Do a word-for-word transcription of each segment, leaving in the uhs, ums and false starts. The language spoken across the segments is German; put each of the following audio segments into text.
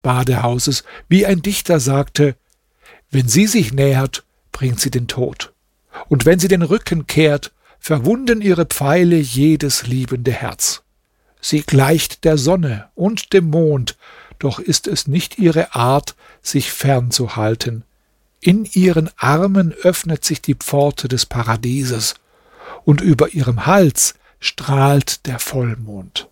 Badehauses, wie ein Dichter sagte: Wenn sie sich nähert, bringt sie den Tod, und wenn sie den Rücken kehrt, verwunden ihre Pfeile jedes liebende Herz. Sie gleicht der Sonne und dem Mond, doch ist es nicht ihre Art, sich fernzuhalten. In ihren Armen öffnet sich die Pforte des Paradieses, und über ihrem Hals strahlt der Vollmond.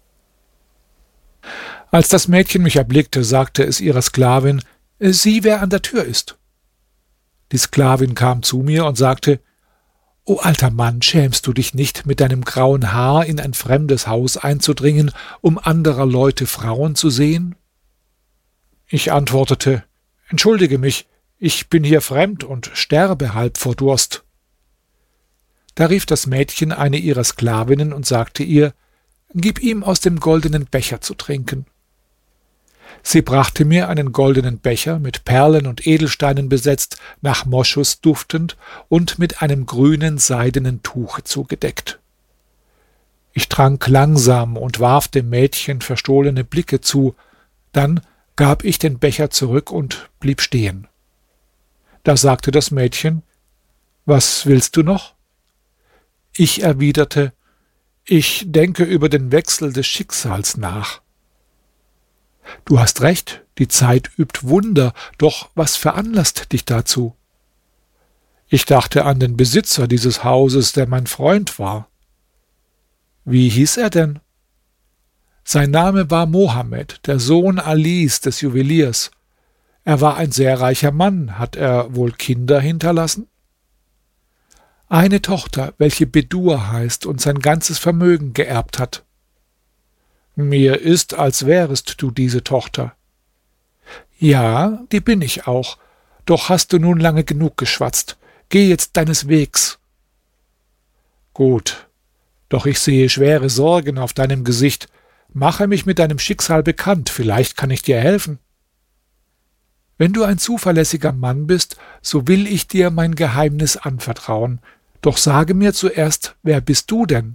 Als das Mädchen mich erblickte, sagte es ihrer Sklavin: Sieh, wer an der Tür ist. Die Sklavin kam zu mir und sagte: O alter Mann, schämst du dich nicht, mit deinem grauen Haar in ein fremdes Haus einzudringen, um anderer Leute Frauen zu sehen? Ich antwortete: Entschuldige mich, ich bin hier fremd und sterbe halb vor Durst. Da rief das Mädchen eine ihrer Sklavinnen und sagte ihr: Gib ihm aus dem goldenen Becher zu trinken. Sie brachte mir einen goldenen Becher, mit Perlen und Edelsteinen besetzt, nach Moschus duftend und mit einem grünen seidenen Tuche zugedeckt. Ich trank langsam und warf dem Mädchen verstohlene Blicke zu, dann gab ich den Becher zurück und blieb stehen. Da sagte das Mädchen: Was willst du noch? Ich erwiderte: Ich denke über den Wechsel des Schicksals nach. Du hast recht, die Zeit übt Wunder, doch was veranlasst dich dazu? Ich dachte an den Besitzer dieses Hauses, der mein Freund war. Wie hieß er denn? Sein Name war Mohammed, der Sohn Alis, des Juweliers. Er war ein sehr reicher Mann. Hat er wohl Kinder hinterlassen? Eine Tochter, welche Bedur heißt und sein ganzes Vermögen geerbt hat. Mir ist, als wärest du diese Tochter. Ja, die bin ich auch. Doch hast du nun lange genug geschwatzt. Geh jetzt deines Wegs. Gut, doch ich sehe schwere Sorgen auf deinem Gesicht. Mache mich mit deinem Schicksal bekannt, vielleicht kann ich dir helfen. Wenn du ein zuverlässiger Mann bist, so will ich dir mein Geheimnis anvertrauen. Doch sage mir zuerst, wer bist du denn?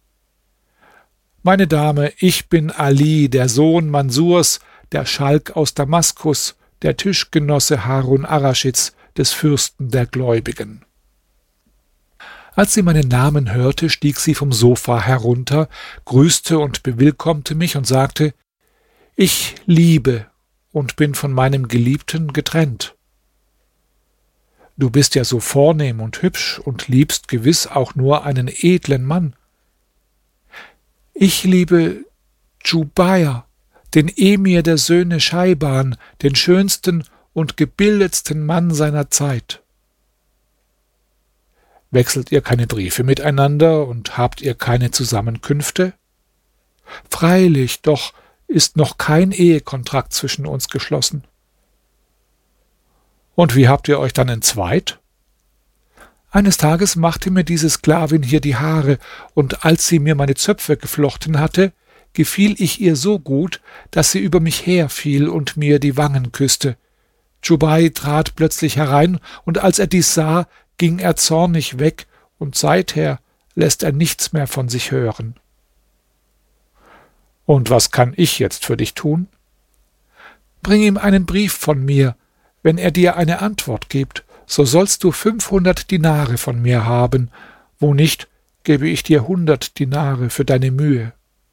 Meine Dame, ich bin Ali, der Sohn Mansurs, der Schalk aus Damaskus, der Tischgenosse Harun Arraschids, des Fürsten der Gläubigen. Als sie meinen Namen hörte, stieg sie vom Sofa herunter, grüßte und bewillkommte mich und sagte: Ich liebe und bin von meinem Geliebten getrennt. Du bist ja so vornehm und hübsch und liebst gewiss auch nur einen edlen Mann. Ich liebe Djubeir, den Emir der Söhne Scheiban, den schönsten und gebildetsten Mann seiner Zeit. Wechselt ihr keine Briefe miteinander und habt ihr keine Zusammenkünfte? Freilich, doch ist noch kein Ehekontrakt zwischen uns geschlossen. Und wie habt ihr euch dann entzweit? Eines Tages machte mir diese Sklavin hier die Haare, und als sie mir meine Zöpfe geflochten hatte, gefiel ich ihr so gut, dass sie über mich herfiel und mir die Wangen küsste. Djubeir trat plötzlich herein, und als er dies sah, ging er zornig weg, und seither lässt er nichts mehr von sich hören. Und was kann ich jetzt für dich tun? Bring ihm einen Brief von mir. Wenn er dir eine Antwort gibt, so sollst du fünfhundert Dinare von mir haben, wo nicht, gebe ich dir hundert Dinare für deine Mühe.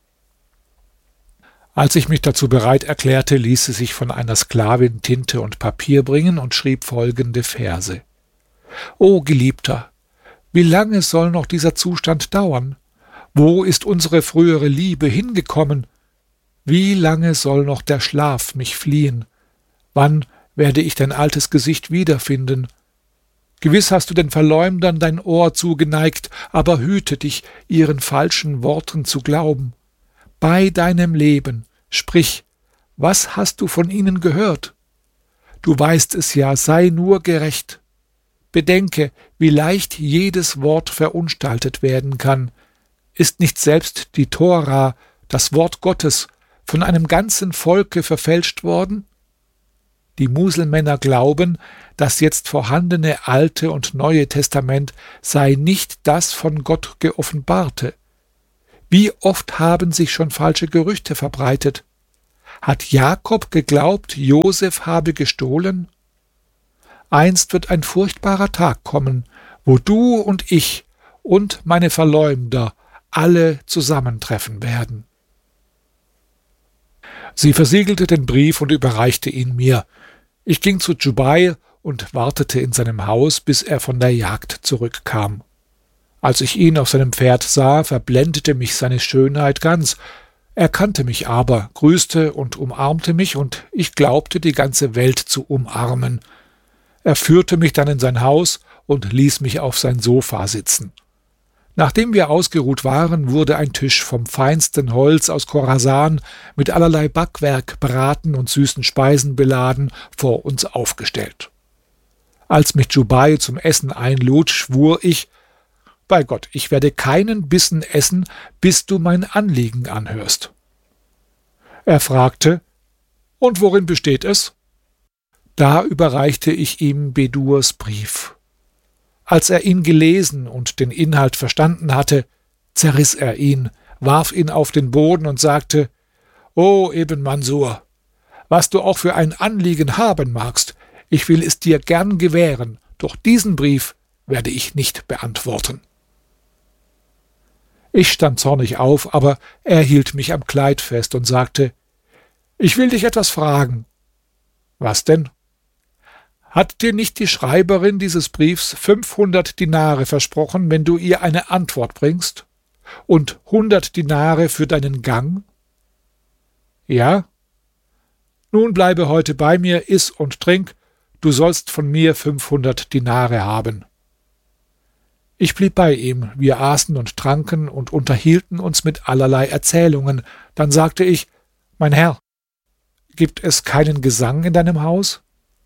Als ich mich dazu bereit erklärte, ließ sie sich von einer Sklavin Tinte und Papier bringen und schrieb folgende Verse: O Geliebter, wie lange soll noch dieser Zustand dauern? Wo ist unsere frühere Liebe hingekommen? Wie lange soll noch der Schlaf mich fliehen? Wann werde ich dein altes Gesicht wiederfinden? Gewiss hast du den Verleumdern dein Ohr zugeneigt, aber hüte dich, ihren falschen Worten zu glauben. Bei deinem Leben, sprich, was hast du von ihnen gehört? Du weißt es ja, sei nur gerecht. Bedenke, wie leicht jedes Wort verunstaltet werden kann. Ist nicht selbst die Tora, das Wort Gottes, von einem ganzen Volke verfälscht worden? Die Muselmänner glauben, das jetzt vorhandene Alte und Neue Testament sei nicht das von Gott geoffenbarte. Wie oft haben sich schon falsche Gerüchte verbreitet? Hat Jakob geglaubt, Josef habe gestohlen? Einst wird ein furchtbarer Tag kommen, wo du und ich und meine Verleumder alle zusammentreffen werden. Sie versiegelte den Brief und überreichte ihn mir. Ich ging zu Djubeir und wartete in seinem Haus, bis er von der Jagd zurückkam. Als ich ihn auf seinem Pferd sah, verblendete mich seine Schönheit ganz. Er kannte mich aber, grüßte und umarmte mich, und ich glaubte, die ganze Welt zu umarmen. Er führte mich dann in sein Haus und ließ mich auf sein Sofa sitzen. Nachdem wir ausgeruht waren, wurde ein Tisch vom feinsten Holz aus Chorasan mit allerlei Backwerk, Braten und süßen Speisen beladen vor uns aufgestellt. Als mich Djubeir zum Essen einlud, schwur ich: Bei Gott, ich werde keinen Bissen essen, bis du mein Anliegen anhörst. Er fragte: Und worin besteht es? Da überreichte ich ihm Bedurs Brief. Als er ihn gelesen und den Inhalt verstanden hatte, zerriss er ihn, warf ihn auf den Boden und sagte: O Ibn Mansur, was du auch für ein Anliegen haben magst, ich will es dir gern gewähren, doch diesen Brief werde ich nicht beantworten. Ich stand zornig auf, aber er hielt mich am Kleid fest und sagte: Ich will dich etwas fragen. Was denn? Hat dir nicht die Schreiberin dieses Briefs fünfhundert Dinare versprochen, wenn du ihr eine Antwort bringst? Und hundert Dinare für deinen Gang? Ja? Nun bleibe heute bei mir, iss und trink, du sollst von mir fünfhundert Dinare haben. Ich blieb bei ihm, wir aßen und tranken und unterhielten uns mit allerlei Erzählungen. Dann sagte ich: Mein Herr, gibt es keinen Gesang in deinem Haus?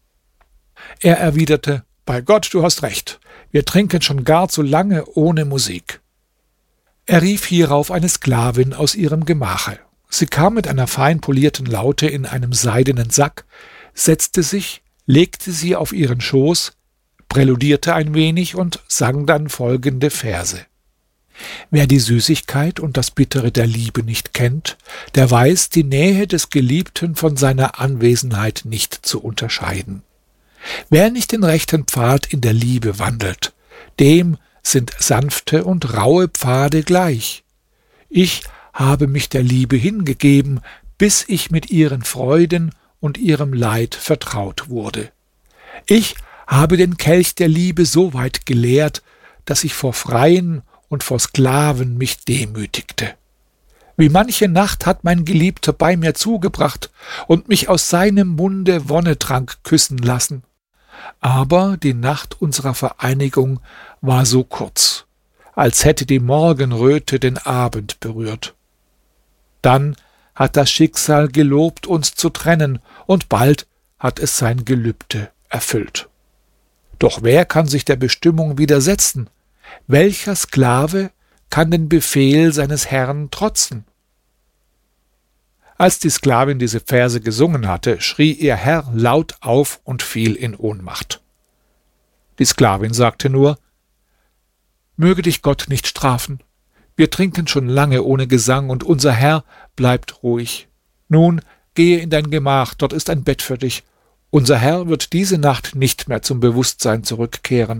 Er erwiderte: Bei Gott, du hast recht, wir trinken schon gar zu lange ohne Musik. Er rief hierauf eine Sklavin aus ihrem Gemache. Sie kam mit einer fein polierten Laute in einem seidenen Sack, setzte sich, legte sie auf ihren Schoß, präludierte ein wenig und sang dann folgende Verse: Wer die Süßigkeit und das Bittere der Liebe nicht kennt, der weiß die Nähe des Geliebten von seiner Anwesenheit nicht zu unterscheiden. Wer nicht den rechten Pfad in der Liebe wandelt, dem sind sanfte und raue Pfade gleich. Ich habe mich der Liebe hingegeben, bis ich mit ihren Freuden und ihrem Leid vertraut wurde. Ich habe den Kelch der Liebe so weit geleert, dass ich vor Freien und vor Sklaven mich demütigte. Wie manche Nacht hat mein Geliebter bei mir zugebracht und mich aus seinem Munde Wonnetrank küssen lassen. Aber die Nacht unserer Vereinigung war so kurz, als hätte die Morgenröte den Abend berührt. Dann hat das Schicksal gelobt, uns zu trennen, und bald hat es sein Gelübde erfüllt. Doch wer kann sich der Bestimmung widersetzen? Welcher Sklave kann den Befehl seines Herrn trotzen? Als die Sklavin diese Verse gesungen hatte, schrie ihr Herr laut auf und fiel in Ohnmacht. Die Sklavin sagte nur: Möge dich Gott nicht strafen. Wir trinken schon lange ohne Gesang, und unser Herr bleibt ruhig. Nun gehe in dein Gemach, dort ist ein Bett für dich. Unser Herr wird diese Nacht nicht mehr zum Bewusstsein zurückkehren.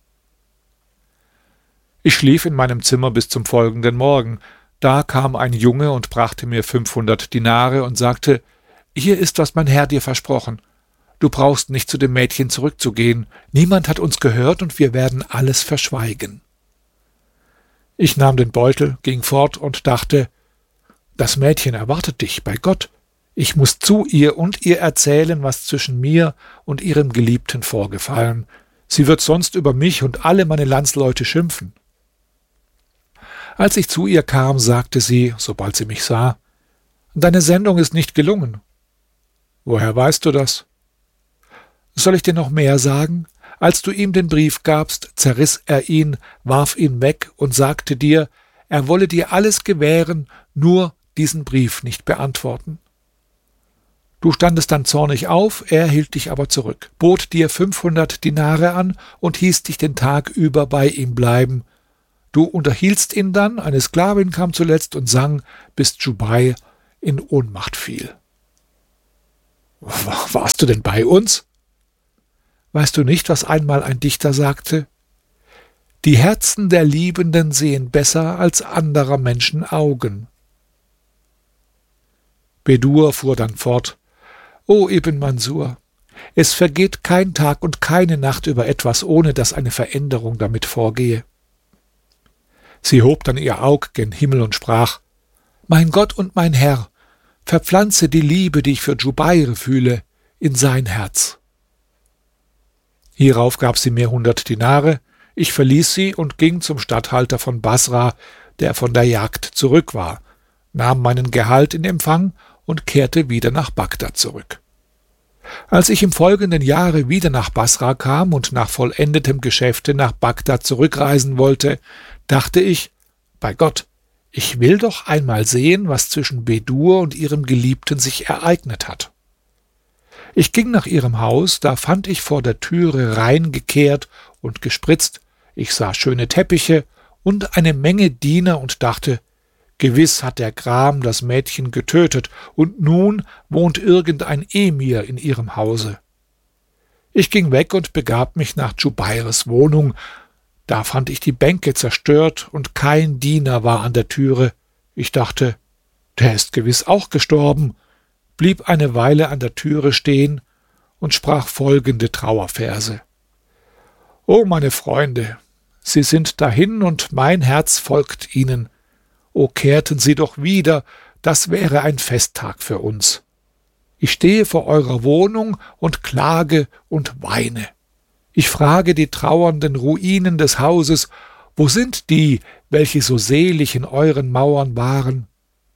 Ich schlief in meinem Zimmer bis zum folgenden Morgen. Da kam ein Junge und brachte mir fünfhundert Dinare und sagte: Hier ist, was mein Herr dir versprochen. Du brauchst nicht zu dem Mädchen zurückzugehen. Niemand hat uns gehört, und wir werden alles verschweigen. Ich nahm den Beutel, ging fort und dachte: Das Mädchen erwartet dich, bei Gott. Ich muss zu ihr und ihr erzählen, was zwischen mir und ihrem Geliebten vorgefallen. Sie wird sonst über mich und alle meine Landsleute schimpfen. Als ich zu ihr kam, sagte sie, sobald sie mich sah: Deine Sendung ist nicht gelungen. Woher weißt du das? Soll ich dir noch mehr sagen? Als du ihm den Brief gabst, zerriss er ihn, warf ihn weg und sagte dir, er wolle dir alles gewähren, nur diesen Brief nicht beantworten. Du standest dann zornig auf, er hielt dich aber zurück, bot dir fünfhundert Dinare an und hieß dich den Tag über bei ihm bleiben. Du unterhieltst ihn dann, eine Sklavin kam zuletzt und sang, bis Djubeir in Ohnmacht fiel. Warst du denn bei uns? Weißt du nicht, was einmal ein Dichter sagte? Die Herzen der Liebenden sehen besser als anderer Menschen Augen. Bedur fuhr dann fort: O Ibn Mansur, es vergeht kein Tag und keine Nacht über etwas, ohne dass eine Veränderung damit vorgehe. Sie hob dann ihr Aug gen Himmel und sprach: Mein Gott und mein Herr, verpflanze die Liebe, die ich für Djubeir fühle, in sein Herz. Hierauf gab sie mir hundert Dinare, ich verließ sie und ging zum Statthalter von Basra, der von der Jagd zurück war, nahm meinen Gehalt in Empfang und kehrte wieder nach Bagdad zurück. Als ich im folgenden Jahre wieder nach Basra kam und nach vollendetem Geschäfte nach Bagdad zurückreisen wollte, dachte ich: Bei Gott, ich will doch einmal sehen, was zwischen Bedur und ihrem Geliebten sich ereignet hat. Ich ging nach ihrem Haus, da fand ich vor der Türe rein gekehrt und gespritzt, ich sah schöne Teppiche und eine Menge Diener und dachte: Gewiss hat der Gram das Mädchen getötet, und nun wohnt irgendein Emir in ihrem Hause. Ich ging weg und begab mich nach Djubeirs Wohnung. Da fand ich die Bänke zerstört und kein Diener war an der Türe. Ich dachte: Der ist gewiss auch gestorben, blieb eine Weile an der Türe stehen und sprach folgende Trauerverse: O meine Freunde, sie sind dahin und mein Herz folgt ihnen. O kehrten sie doch wieder, das wäre ein Festtag für uns. Ich stehe vor eurer Wohnung und klage und weine. Ich frage die trauernden Ruinen des Hauses: Wo sind die, welche so selig in euren Mauern waren?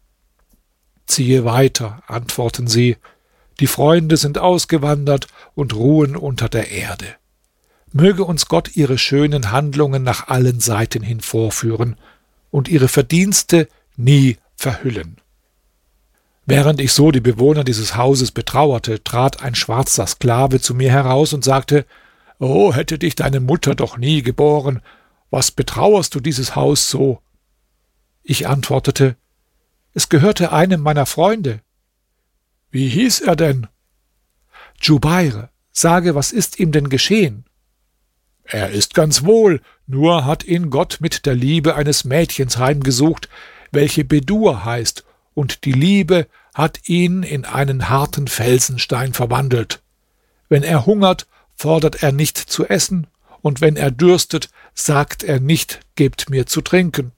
Ziehe weiter, antworten sie, die Freunde sind ausgewandert und ruhen unter der Erde. Möge uns Gott ihre schönen Handlungen nach allen Seiten hin vorführen und ihre Verdienste nie verhüllen. Während ich so die Bewohner dieses Hauses betrauerte, trat ein schwarzer Sklave zu mir heraus und sagte: »O, hätte dich deine Mutter doch nie geboren! Was betrauerst du dieses Haus so?« Ich antwortete: »Es gehörte einem meiner Freunde.« »Wie hieß er denn?« »Djubeir. Sage, was ist ihm denn geschehen?« »Er ist ganz wohl, nur hat ihn Gott mit der Liebe eines Mädchens heimgesucht, welche Bedur heißt, und die Liebe hat ihn in einen harten Felsenstein verwandelt. Wenn er hungert, fordert er nicht zu essen, und wenn er dürstet, sagt er nicht, gebt mir zu trinken.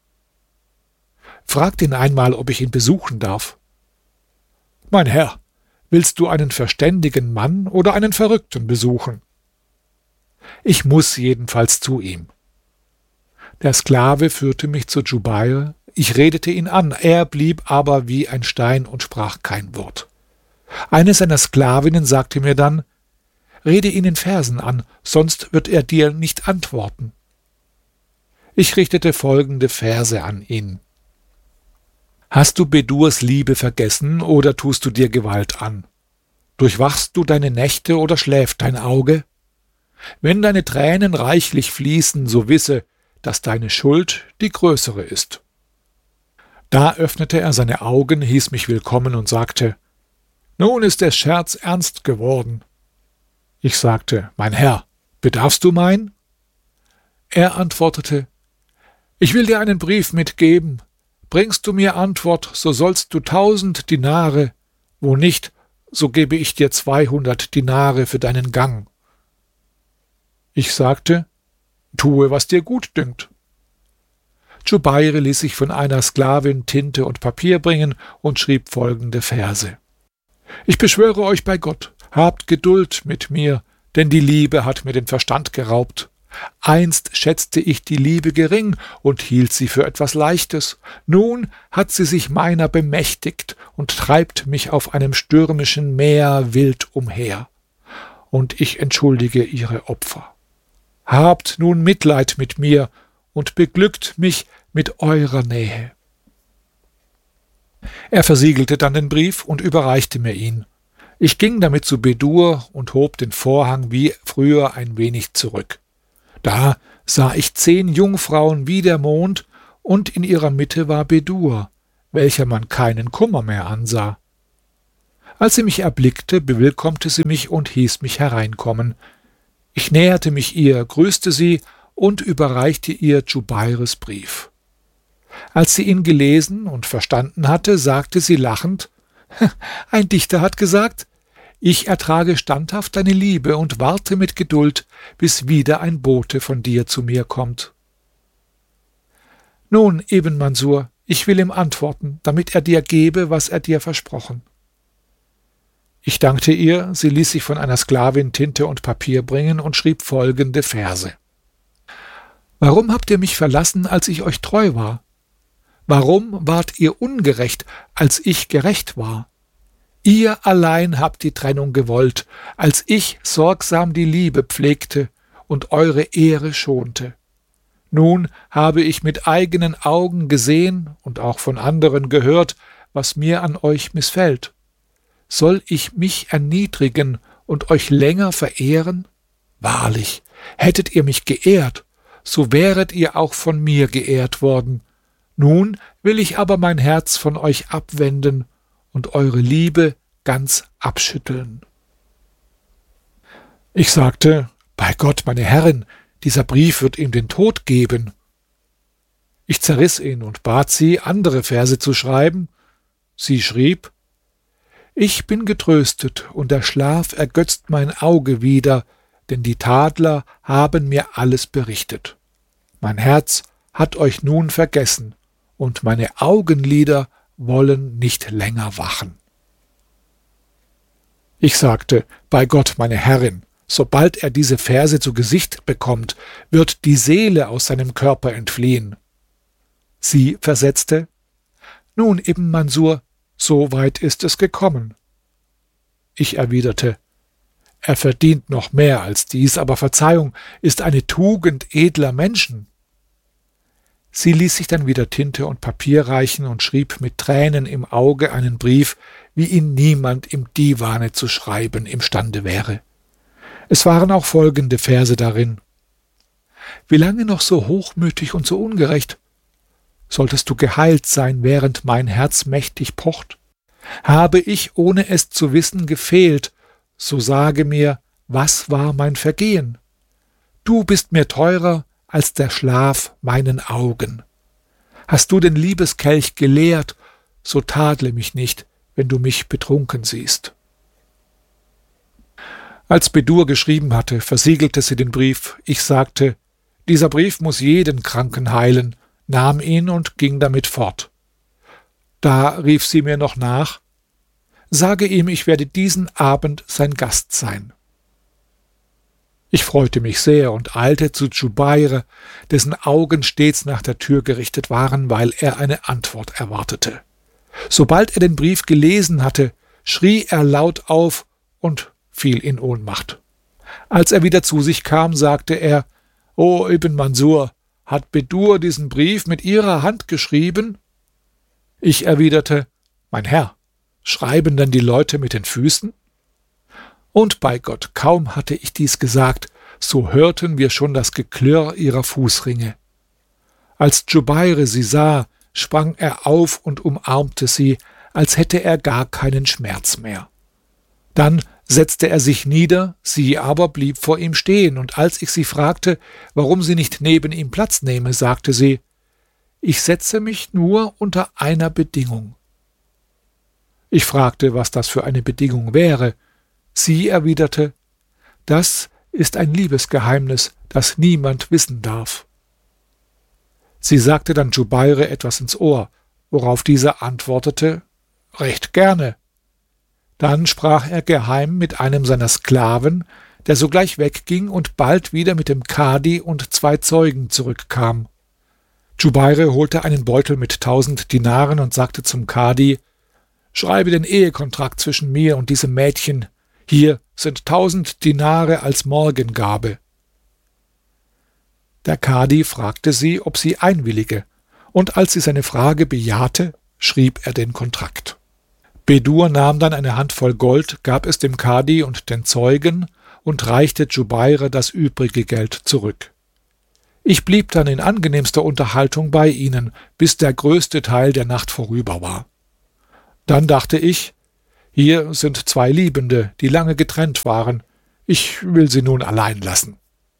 Fragt ihn einmal, ob ich ihn besuchen darf.« »Mein Herr, willst du einen verständigen Mann oder einen Verrückten besuchen?« »Ich muß jedenfalls zu ihm.« Der Sklave führte mich zu Djubeir, ich redete ihn an, er blieb aber wie ein Stein und sprach kein Wort. Eine seiner Sklavinnen sagte mir dann: »Rede ihn in Versen an, sonst wird er dir nicht antworten.« Ich richtete folgende Verse an ihn: »Hast du Bedurs Liebe vergessen, oder tust du dir Gewalt an? Durchwachst du deine Nächte oder schläft dein Auge? Wenn deine Tränen reichlich fließen, so wisse, dass deine Schuld die größere ist.« Da öffnete er seine Augen, hieß mich willkommen und sagte: »Nun ist der Scherz ernst geworden.« Ich sagte: »Mein Herr, bedarfst du mein?« Er antwortete: »Ich will dir einen Brief mitgeben. Bringst du mir Antwort, so sollst du tausend Dinare, wo nicht, so gebe ich dir zweihundert Dinare für deinen Gang.« Ich sagte: »Tue, was dir gut dünkt.« Djubeir ließ sich von einer Sklavin Tinte und Papier bringen und schrieb folgende Verse: »Ich beschwöre euch bei Gott, habt Geduld mit mir, denn die Liebe hat mir den Verstand geraubt. Einst schätzte ich die Liebe gering und hielt sie für etwas Leichtes. Nun hat sie sich meiner bemächtigt und treibt mich auf einem stürmischen Meer wild umher. Und ich entschuldige ihre Opfer. Habt nun Mitleid mit mir und beglückt mich mit eurer Nähe.« Er versiegelte dann den Brief und überreichte mir ihn. Ich ging damit zu Bedur und hob den Vorhang wie früher ein wenig zurück. Da sah ich zehn Jungfrauen wie der Mond, und in ihrer Mitte war Bedur, welcher man keinen Kummer mehr ansah. Als sie mich erblickte, bewillkommte sie mich und hieß mich hereinkommen. Ich näherte mich ihr, grüßte sie und überreichte ihr Djubeires Brief. Als sie ihn gelesen und verstanden hatte, sagte sie lachend: »Ein Dichter hat gesagt: Ich ertrage standhaft deine Liebe und warte mit Geduld, bis wieder ein Bote von dir zu mir kommt.« »Nun, Ibn Mansur, ich will ihm antworten, damit er dir gebe, was er dir versprochen.« Ich dankte ihr, sie ließ sich von einer Sklavin Tinte und Papier bringen und schrieb folgende Verse: »Warum habt ihr mich verlassen, als ich euch treu war? Warum wart ihr ungerecht, als ich gerecht war? Ihr allein habt die Trennung gewollt, als ich sorgsam die Liebe pflegte und eure Ehre schonte. Nun habe ich mit eigenen Augen gesehen und auch von anderen gehört, was mir an euch missfällt. Soll ich mich erniedrigen und euch länger verehren? Wahrlich, hättet ihr mich geehrt, so wäret ihr auch von mir geehrt worden. Nun will ich aber mein Herz von euch abwenden und eure Liebe ganz abschütteln.« Ich sagte: »Bei Gott, meine Herrin, dieser Brief wird ihm den Tod geben.« Ich zerriss ihn und bat sie, andere Verse zu schreiben. Sie schrieb: »Ich bin getröstet, und der Schlaf ergötzt mein Auge wieder, denn die Tadler haben mir alles berichtet. Mein Herz hat euch nun vergessen, und meine Augenlider wollen nicht länger wachen.« Ich sagte: »Bei Gott, meine Herrin, sobald er diese Verse zu Gesicht bekommt, wird die Seele aus seinem Körper entfliehen.« Sie versetzte: »Nun, Ibn Mansur, so weit ist es gekommen.« Ich erwiderte: »Er verdient noch mehr als dies, aber Verzeihung ist eine Tugend edler Menschen.« Sie ließ sich dann wieder Tinte und Papier reichen und schrieb mit Tränen im Auge einen Brief, wie ihn niemand im Diwane zu schreiben imstande wäre. Es waren auch folgende Verse darin: »Wie lange noch so hochmütig und so ungerecht? Solltest du geheilt sein, während mein Herz mächtig pocht? Habe ich, ohne es zu wissen, gefehlt, so sage mir, was war mein Vergehen? Du bist mir teurer als der Schlaf meinen Augen. Hast du den Liebeskelch geleert, so tadle mich nicht, wenn du mich betrunken siehst.« Als Bedur geschrieben hatte, versiegelte sie den Brief. Ich sagte: »Dieser Brief muss jeden Kranken heilen«, nahm ihn und ging damit fort. Da rief sie mir noch nach: »Sage ihm, ich werde diesen Abend sein Gast sein.« Ich freute mich sehr und eilte zu Djubeir, dessen Augen stets nach der Tür gerichtet waren, weil er eine Antwort erwartete. Sobald er den Brief gelesen hatte, schrie er laut auf und fiel in Ohnmacht. Als er wieder zu sich kam, sagte er: »O Ibn Mansur, hat Bedur diesen Brief mit ihrer Hand geschrieben?« Ich erwiderte: »Mein Herr, schreiben denn die Leute mit den Füßen?« Und bei Gott, kaum hatte ich dies gesagt, so hörten wir schon das Geklirr ihrer Fußringe. Als Djubeir sie sah, sprang er auf und umarmte sie, als hätte er gar keinen Schmerz mehr. Dann setzte er sich nieder, sie aber blieb vor ihm stehen, und als ich sie fragte, warum sie nicht neben ihm Platz nehme, sagte sie: »Ich setze mich nur unter einer Bedingung.« Ich fragte, was das für eine Bedingung wäre. Sie erwiderte: »Das ist ein Liebesgeheimnis, das niemand wissen darf.« Sie sagte dann Djubeir etwas ins Ohr, worauf dieser antwortete: »Recht gerne.« Dann sprach er geheim mit einem seiner Sklaven, der sogleich wegging und bald wieder mit dem Kadi und zwei Zeugen zurückkam. Djubeir holte einen Beutel mit tausend Dinaren und sagte zum Kadi: »Schreibe den Ehekontrakt zwischen mir und diesem Mädchen. Hier sind tausend Dinare als Morgengabe.« Der Kadi fragte sie, ob sie einwillige, und als sie seine Frage bejahte, schrieb er den Kontrakt. Bedur nahm dann eine Handvoll Gold, gab es dem Kadi und den Zeugen und reichte Djubeir das übrige Geld zurück. Ich blieb dann in angenehmster Unterhaltung bei ihnen, bis der größte Teil der Nacht vorüber war. Dann dachte ich: Hier sind zwei Liebende, die lange getrennt waren. Ich will sie nun allein lassen.«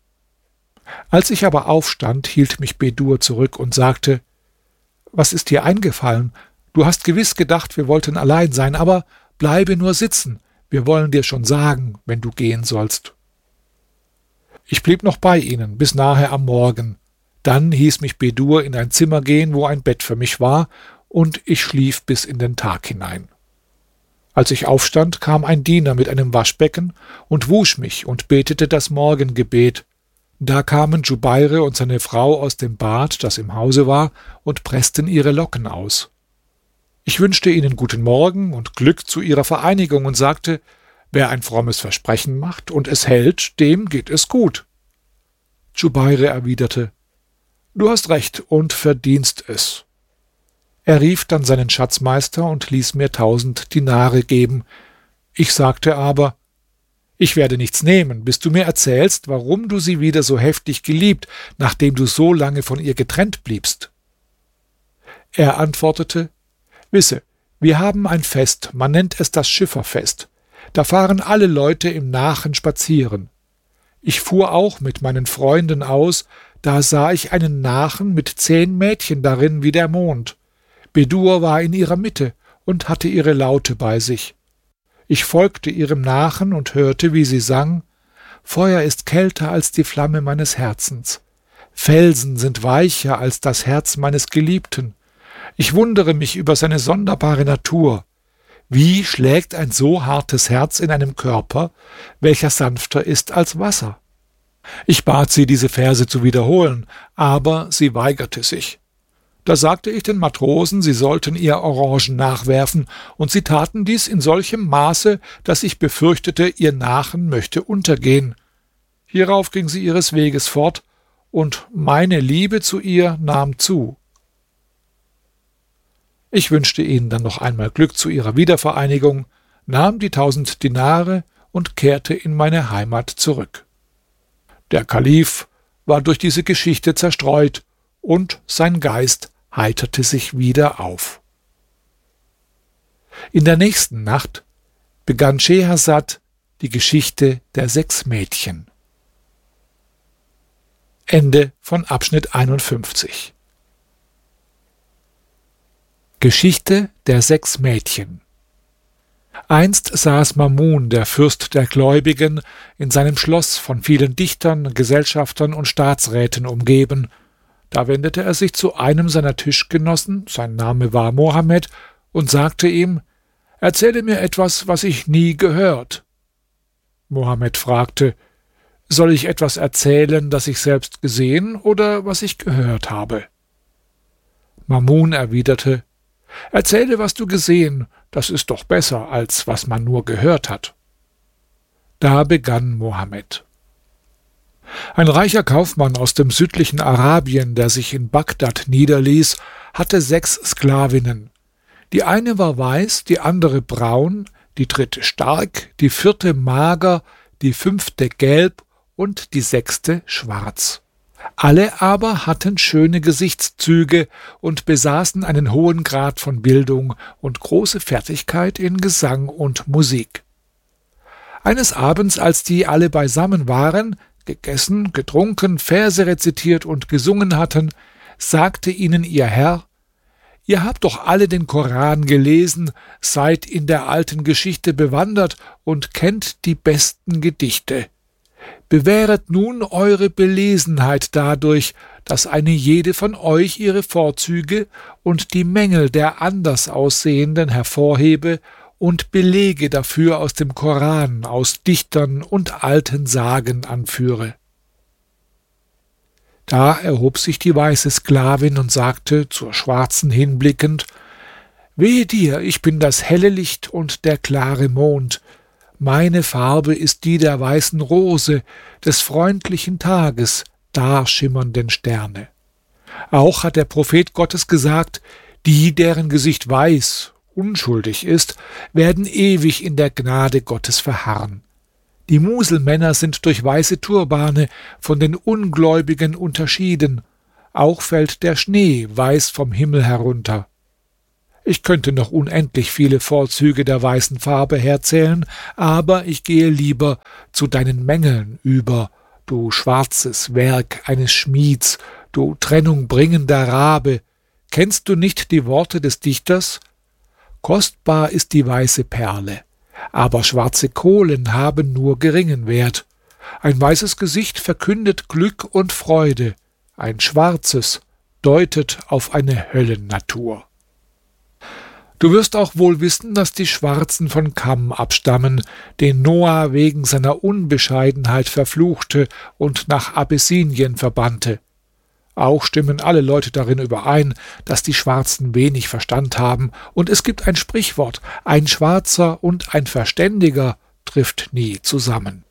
Als ich aber aufstand, hielt mich Bedur zurück und sagte: »Was ist dir eingefallen? Du hast gewiss gedacht, wir wollten allein sein, aber bleibe nur sitzen. Wir wollen dir schon sagen, wenn du gehen sollst.« Ich blieb noch bei ihnen bis nahe am Morgen. Dann hieß mich Bedur in ein Zimmer gehen, wo ein Bett für mich war, und ich schlief bis in den Tag hinein. Als ich aufstand, kam ein Diener mit einem Waschbecken und wusch mich und betete das Morgengebet. Da kamen Djubeir und seine Frau aus dem Bad, das im Hause war, und pressten ihre Locken aus. Ich wünschte ihnen guten Morgen und Glück zu ihrer Vereinigung und sagte: »Wer ein frommes Versprechen macht und es hält, dem geht es gut.« Djubeir erwiderte: »Du hast recht und verdienst es.« Er rief dann seinen Schatzmeister und ließ mir tausend Dinare geben. Ich sagte aber: »Ich werde nichts nehmen, bis du mir erzählst, warum du sie wieder so heftig geliebt, nachdem du so lange von ihr getrennt bliebst.« Er antwortete: »Wisse, wir haben ein Fest, man nennt es das Schifferfest. Da fahren alle Leute im Nachen spazieren. Ich fuhr auch mit meinen Freunden aus, da sah ich einen Nachen mit zehn Mädchen darin wie der Mond. Bedur war in ihrer Mitte und hatte ihre Laute bei sich. Ich folgte ihrem Nachen und hörte, wie sie sang: »Feuer ist kälter als die Flamme meines Herzens. Felsen sind weicher als das Herz meines Geliebten. Ich wundere mich über seine sonderbare Natur. Wie schlägt ein so hartes Herz in einem Körper, welcher sanfter ist als Wasser?« Ich bat sie, diese Verse zu wiederholen, aber sie weigerte sich. Da sagte ich den Matrosen, sie sollten ihr Orangen nachwerfen, und sie taten dies in solchem Maße, dass ich befürchtete, ihr Nachen möchte untergehen. Hierauf ging sie ihres Weges fort, und meine Liebe zu ihr nahm zu. Ich wünschte ihnen dann noch einmal Glück zu ihrer Wiedervereinigung, nahm die tausend Dinare und kehrte in meine Heimat zurück. Der Kalif war durch diese Geschichte zerstreut, und sein Geist heiterte sich wieder auf. In der nächsten Nacht begann Schehersad die Geschichte der sechs Mädchen. Ende von Abschnitt einundfünfzig. Geschichte der sechs Mädchen. Einst saß Mamun, der Fürst der Gläubigen, in seinem Schloss von vielen Dichtern, Gesellschaftern und Staatsräten umgeben. Da wendete er sich zu einem seiner Tischgenossen, sein Name war Mohammed, und sagte ihm: »Erzähle mir etwas, was ich nie gehört.« Mohammed fragte: »Soll ich etwas erzählen, das ich selbst gesehen oder was ich gehört habe?« Mamun erwiderte: »Erzähle, was du gesehen, das ist doch besser, als was man nur gehört hat.« Da begann Mohammed: Ein reicher Kaufmann aus dem südlichen Arabien, der sich in Bagdad niederließ, hatte sechs Sklavinnen. Die eine war weiß, die andere braun, die dritte stark, die vierte mager, die fünfte gelb und die sechste schwarz. Alle aber hatten schöne Gesichtszüge und besaßen einen hohen Grad von Bildung und große Fertigkeit in Gesang und Musik. Eines Abends, als die alle beisammen waren, gegessen, getrunken, Verse rezitiert und gesungen hatten, sagte ihnen ihr Herr: »Ihr habt doch alle den Koran gelesen, seid in der alten Geschichte bewandert und kennt die besten Gedichte. Bewähret nun eure Belesenheit dadurch, dass eine jede von euch ihre Vorzüge und die Mängel der anders Aussehenden hervorhebe und Belege dafür aus dem Koran, aus Dichtern und alten Sagen anführe.« Da erhob sich die weiße Sklavin und sagte, zur schwarzen hinblickend: »Wehe dir, ich bin das helle Licht und der klare Mond. Meine Farbe ist die der weißen Rose, des freundlichen Tages, darschimmernden Sterne. Auch hat der Prophet Gottes gesagt, die, deren Gesicht weiß, unschuldig ist, werden ewig in der Gnade Gottes verharren. Die Muselmänner sind durch weiße Turbane von den Ungläubigen unterschieden, auch fällt der Schnee weiß vom Himmel herunter. Ich könnte noch unendlich viele Vorzüge der weißen Farbe herzählen, aber ich gehe lieber zu deinen Mängeln über, du schwarzes Werk eines Schmieds, du Trennung bringender Rabe. Kennst du nicht die Worte des Dichters? Kostbar ist die weiße Perle, aber schwarze Kohlen haben nur geringen Wert. Ein weißes Gesicht verkündet Glück und Freude, ein schwarzes deutet auf eine Höllennatur. Du wirst auch wohl wissen, dass die Schwarzen von Cham abstammen, den Noah wegen seiner Unbescheidenheit verfluchte und nach Abessinien verbannte. Auch stimmen alle Leute darin überein, dass die Schwarzen wenig Verstand haben, und es gibt ein Sprichwort: Ein Schwarzer und ein Verständiger trifft nie zusammen.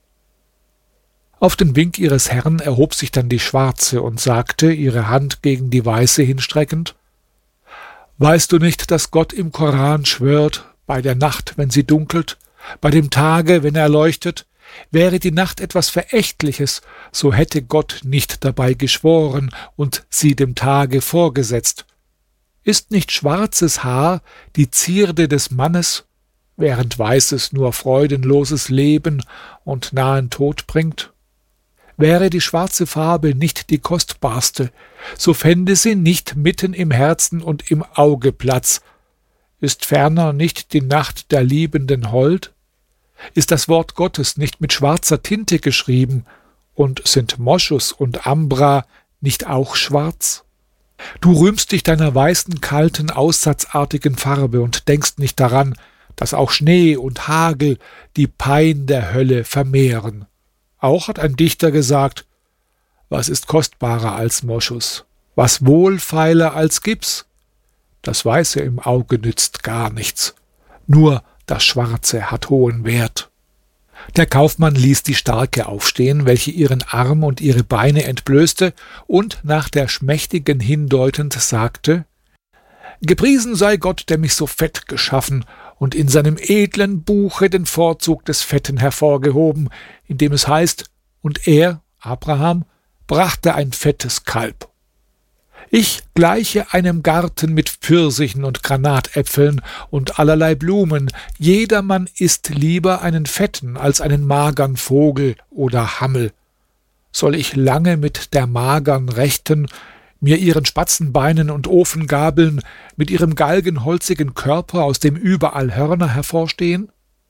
Auf den Wink ihres Herrn erhob sich dann die Schwarze und sagte, ihre Hand gegen die Weiße hinstreckend: Weißt du nicht, dass Gott im Koran schwört, bei der Nacht, wenn sie dunkelt, bei dem Tage, wenn er leuchtet? Wäre die Nacht etwas Verächtliches, so hätte Gott nicht dabei geschworen und sie dem Tage vorgesetzt. Ist nicht schwarzes Haar die Zierde des Mannes, während weißes nur freudenloses Leben und nahen Tod bringt? Wäre die schwarze Farbe nicht die kostbarste, so fände sie nicht mitten im Herzen und im Auge Platz. Ist ferner nicht die Nacht der Liebenden hold? Ist das Wort Gottes nicht mit schwarzer Tinte geschrieben, und sind Moschus und Ambra nicht auch schwarz? Du rühmst dich deiner weißen, kalten, aussatzartigen Farbe und denkst nicht daran, dass auch Schnee und Hagel die Pein der Hölle vermehren. Auch hat ein Dichter gesagt: Was ist kostbarer als Moschus? Was wohlfeiler als Gips? Das Weiße im Auge nützt gar nichts. Nur das Schwarze hat hohen Wert. Der Kaufmann ließ die Starke aufstehen, welche ihren Arm und ihre Beine entblößte, und nach der Schmächtigen hindeutend sagte: Gepriesen sei Gott, der mich so fett geschaffen und in seinem edlen Buche den Vorzug des Fetten hervorgehoben, indem es heißt: Und er, Abraham, brachte ein fettes Kalb. Ich gleiche einem Garten mit Pfirsichen und Granatäpfeln und allerlei Blumen. Jedermann isst lieber einen fetten als einen magern Vogel oder Hammel. Soll ich lange mit der magern rechten, mir ihren Spatzenbeinen und Ofengabeln, mit ihrem galgenholzigen Körper, aus dem überall Hörner hervorstehen?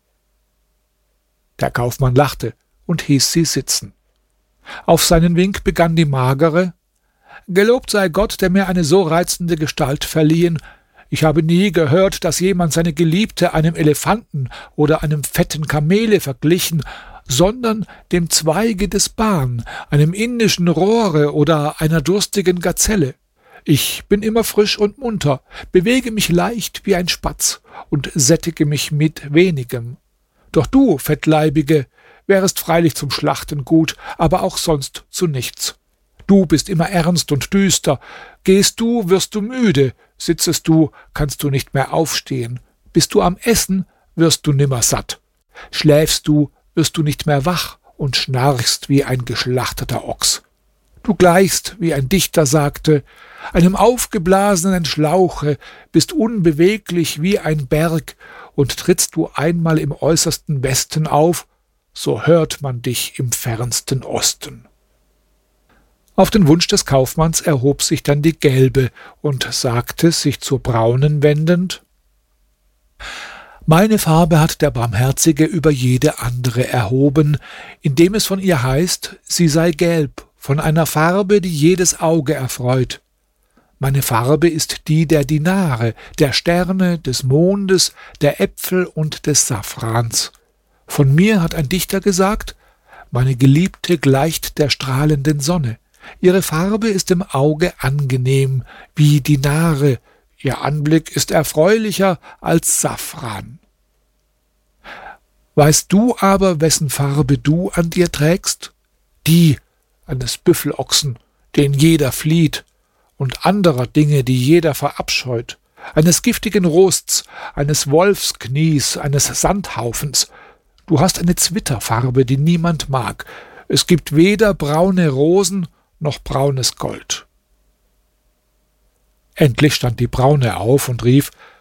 Der Kaufmann lachte und hieß sie sitzen. Auf seinen Wink begann die Magere: Gelobt sei Gott, der mir eine so reizende Gestalt verliehen. Ich habe nie gehört, dass jemand seine Geliebte einem Elefanten oder einem fetten Kamele verglichen, sondern dem Zweige des Ban, einem indischen Rohre oder einer durstigen Gazelle. Ich bin immer frisch und munter, bewege mich leicht wie ein Spatz und sättige mich mit wenigem. Doch du, Fettleibige, wärest freilich zum Schlachten gut, aber auch sonst zu nichts. Du bist immer ernst und düster. Gehst du, wirst du müde. Sitzest du, kannst du nicht mehr aufstehen. Bist du am Essen, wirst du nimmer satt. Schläfst du, wirst du nicht mehr wach und schnarchst wie ein geschlachteter Ochs. Du gleichst, wie ein Dichter sagte, einem aufgeblasenen Schlauche, bist unbeweglich wie ein Berg, und trittst du einmal im äußersten Westen auf, so hört man dich im fernsten Osten. Auf den Wunsch des Kaufmanns erhob sich dann die Gelbe und sagte, sich zur Braunen wendend: Meine Farbe hat der Barmherzige über jede andere erhoben, indem es von ihr heißt, sie sei gelb, von einer Farbe, die jedes Auge erfreut. Meine Farbe ist die der Dinare, der Sterne, des Mondes, der Äpfel und des Safrans. Von mir hat ein Dichter gesagt: Meine Geliebte gleicht der strahlenden Sonne. Ihre Farbe ist im Auge angenehm wie Dinare, ihr Anblick ist erfreulicher als Safran. Weißt du aber, wessen Farbe du an dir trägst? Die eines Büffelochsen, den jeder flieht, und anderer Dinge, die jeder verabscheut, eines giftigen Rosts, eines Wolfsknies, eines Sandhaufens. Du hast eine Zwitterfarbe, die niemand mag. Es gibt weder braune Rosen noch braunes Gold. Endlich stand die Braune auf und rief: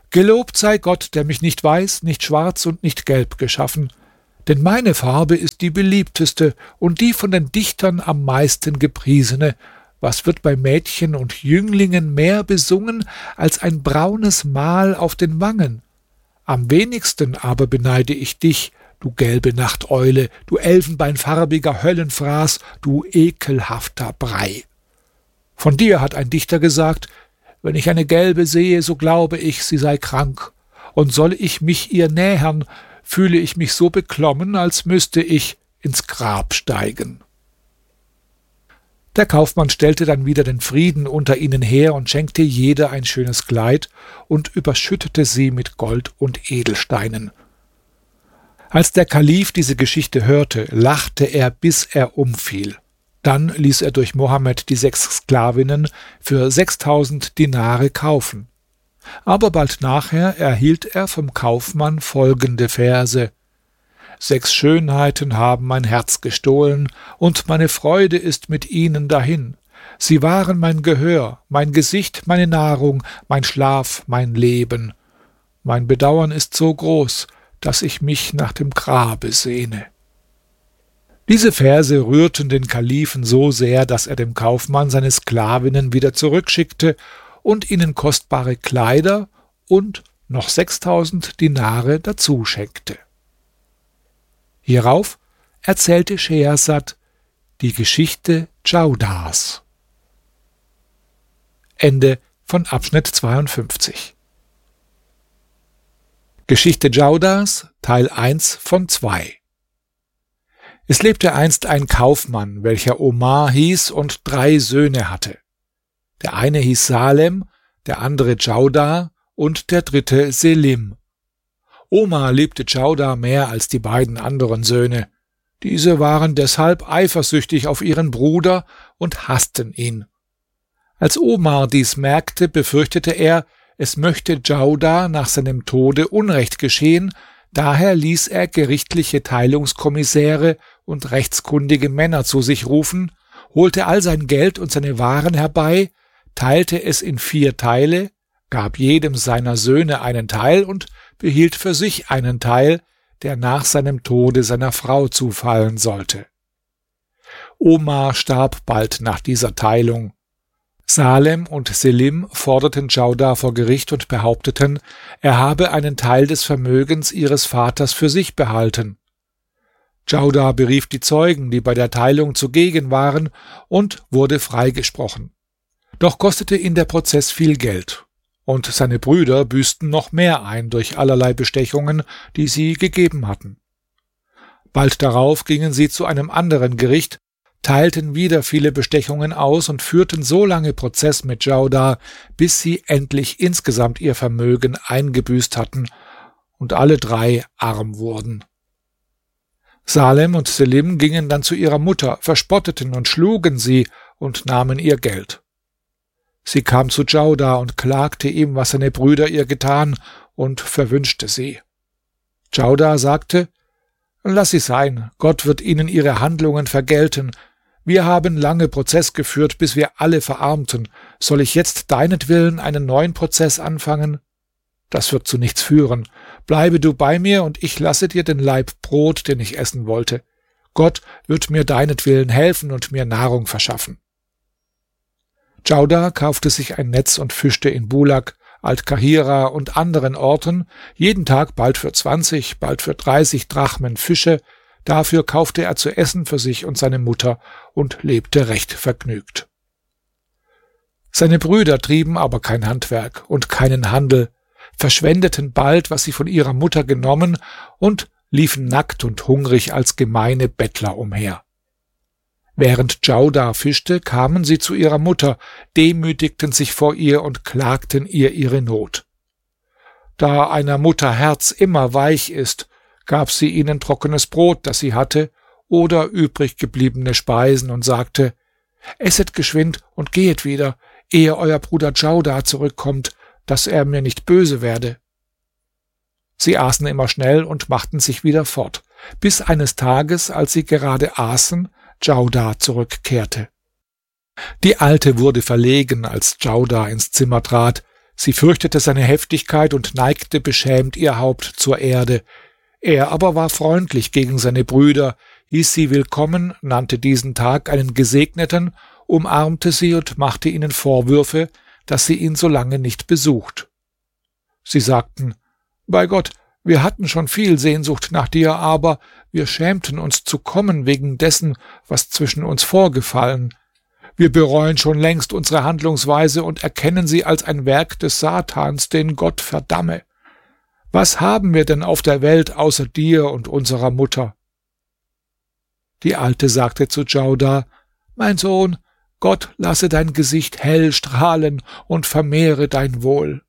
Gelobt sei Gott, der mich nicht weiß, nicht schwarz und nicht gelb geschaffen, denn meine Farbe ist die beliebteste und die von den Dichtern am meisten gepriesene. Was wird bei Mädchen und Jünglingen mehr besungen als ein braunes Mal auf den Wangen? Am wenigsten aber beneide ich dich, du gelbe Nachteule, du elfenbeinfarbiger Höllenfraß, du ekelhafter Brei. Von dir hat ein Dichter gesagt: Wenn ich eine Gelbe sehe, so glaube ich, sie sei krank, und soll ich mich ihr nähern, fühle ich mich so beklommen, als müsste ich ins Grab steigen. Der Kaufmann stellte dann wieder den Frieden unter ihnen her und schenkte jeder ein schönes Kleid und überschüttete sie mit Gold und Edelsteinen. Als der Kalif diese Geschichte hörte, lachte er, bis er umfiel. Dann ließ er durch Mohammed die sechs Sklavinnen für sechstausend Dinare kaufen. Aber bald nachher erhielt er vom Kaufmann folgende Verse: Sechs Schönheiten haben mein Herz gestohlen, und meine Freude ist mit ihnen dahin. Sie waren mein Gehör, mein Gesicht, meine Nahrung, mein Schlaf, mein Leben. Mein Bedauern ist so groß, dass ich mich nach dem Grabe sehne. Diese Verse rührten den Kalifen so sehr, dass er dem Kaufmann seine Sklavinnen wieder zurückschickte und ihnen kostbare Kleider und noch sechstausend Dinare dazu schenkte. Hierauf erzählte Schehersad die Geschichte Djaudars. Ende von Abschnitt zweiundfünfzig. Geschichte Djaudars, Teil eins von zwei. Es lebte einst ein Kaufmann, welcher Omar hieß und drei Söhne hatte. Der eine hieß Salem, der andere Djaudar und der dritte Selim. Omar liebte Djaudar mehr als die beiden anderen Söhne. Diese waren deshalb eifersüchtig auf ihren Bruder und hassten ihn. Als Omar dies merkte, befürchtete er, es möchte Djaudar nach seinem Tode Unrecht geschehen, daher ließ er gerichtliche Teilungskommissäre und rechtskundige Männer zu sich rufen, holte all sein Geld und seine Waren herbei, teilte es in vier Teile, gab jedem seiner Söhne einen Teil und behielt für sich einen Teil, der nach seinem Tode seiner Frau zufallen sollte. Omar starb bald nach dieser Teilung. Salem und Selim forderten Djaudar vor Gericht und behaupteten, er habe einen Teil des Vermögens ihres Vaters für sich behalten. Djaudar berief die Zeugen, die bei der Teilung zugegen waren, und wurde freigesprochen. Doch kostete ihn der Prozess viel Geld, und seine Brüder büßten noch mehr ein durch allerlei Bestechungen, die sie gegeben hatten. Bald darauf gingen sie zu einem anderen Gericht, teilten wieder viele Bestechungen aus und führten so lange Prozess mit Djaudar, bis sie endlich insgesamt ihr Vermögen eingebüßt hatten und alle drei arm wurden. Salem und Selim gingen dann zu ihrer Mutter, verspotteten und schlugen sie und nahmen ihr Geld. Sie kam zu Djaudar und klagte ihm, was seine Brüder ihr getan, und verwünschte sie. Djaudar sagte: Lass sie sein, Gott wird ihnen ihre Handlungen vergelten. Wir haben lange Prozess geführt, bis wir alle verarmten. Soll ich jetzt deinetwillen einen neuen Prozess anfangen? Das wird zu nichts führen. Bleibe du bei mir, und ich lasse dir den Laib Brot, den ich essen wollte. Gott wird mir deinetwillen helfen und mir Nahrung verschaffen. Djaudar kaufte sich ein Netz und fischte in Bulak, Alt-Kahira und anderen Orten, jeden Tag bald für zwanzig, bald für dreißig Drachmen Fische. Dafür kaufte er zu essen für sich und seine Mutter und lebte recht vergnügt. Seine Brüder trieben aber kein Handwerk und keinen Handel, verschwendeten bald, was sie von ihrer Mutter genommen, und liefen nackt und hungrig als gemeine Bettler umher. Während Djaudar fischte, kamen sie zu ihrer Mutter, demütigten sich vor ihr und klagten ihr ihre Not. Da einer Mutter Herz immer weich ist, gab sie ihnen trockenes Brot, das sie hatte, oder übrig gebliebene Speisen und sagte: Esset geschwind und gehet wieder, ehe euer Bruder Djaudar zurückkommt, dass er mir nicht böse werde. Sie aßen immer schnell und machten sich wieder fort, bis eines Tages, als sie gerade aßen, Djaudar zurückkehrte. Die Alte wurde verlegen, als Djaudar ins Zimmer trat. Sie fürchtete seine Heftigkeit und neigte beschämt ihr Haupt zur Erde. Er aber war freundlich gegen seine Brüder, hieß sie willkommen, nannte diesen Tag einen gesegneten, umarmte sie und machte ihnen Vorwürfe, dass sie ihn so lange nicht besucht. Sie sagten: Bei Gott, wir hatten schon viel Sehnsucht nach dir, aber wir schämten uns zu kommen wegen dessen, was zwischen uns vorgefallen. Wir bereuen schon längst unsere Handlungsweise und erkennen sie als ein Werk des Satans, den Gott verdamme. Was haben wir denn auf der Welt außer dir und unserer Mutter? Die Alte sagte zu Djaudar: Mein Sohn, Gott lasse dein Gesicht hell strahlen und vermehre dein Wohl.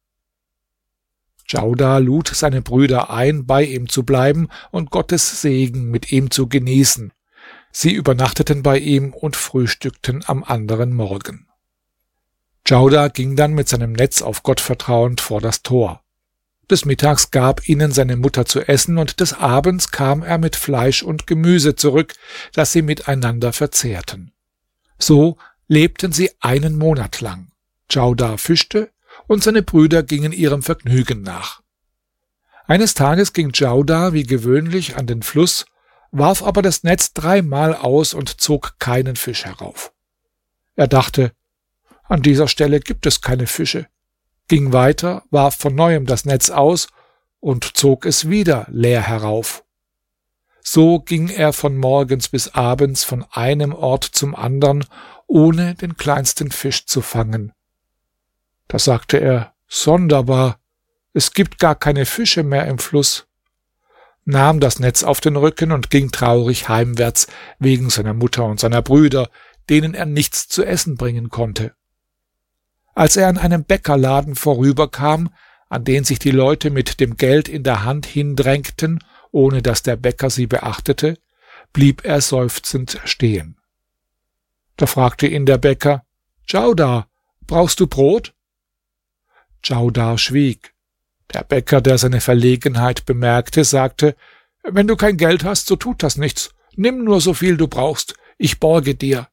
Djaudar lud seine Brüder ein, bei ihm zu bleiben und Gottes Segen mit ihm zu genießen. Sie übernachteten bei ihm und frühstückten am anderen Morgen. Djaudar ging dann mit seinem Netz auf Gott vertrauend vor das Tor. Des Mittags gab ihnen seine Mutter zu essen, und des Abends kam er mit Fleisch und Gemüse zurück, das sie miteinander verzehrten. So lebten sie einen Monat lang. Djaudar fischte, und seine Brüder gingen ihrem Vergnügen nach. Eines Tages ging Djaudar wie gewöhnlich an den Fluss, warf aber das Netz dreimal aus und zog keinen Fisch herauf. Er dachte: An dieser Stelle gibt es keine Fische, ging weiter, warf von neuem das Netz aus und zog es wieder leer herauf. So ging er von morgens bis abends von einem Ort zum andern, ohne den kleinsten Fisch zu fangen. Da sagte er: Sonderbar, es gibt gar keine Fische mehr im Fluss, nahm das Netz auf den Rücken und ging traurig heimwärts wegen seiner Mutter und seiner Brüder, denen er nichts zu essen bringen konnte. Als er an einem Bäckerladen vorüberkam, an den sich die Leute mit dem Geld in der Hand hindrängten, ohne dass der Bäcker sie beachtete, blieb er seufzend stehen. Da fragte ihn der Bäcker: Djaudar, brauchst du Brot? Djaudar schwieg. Der Bäcker, der seine Verlegenheit bemerkte, sagte: Wenn du kein Geld hast, so tut das nichts. Nimm nur so viel du brauchst, ich borge dir.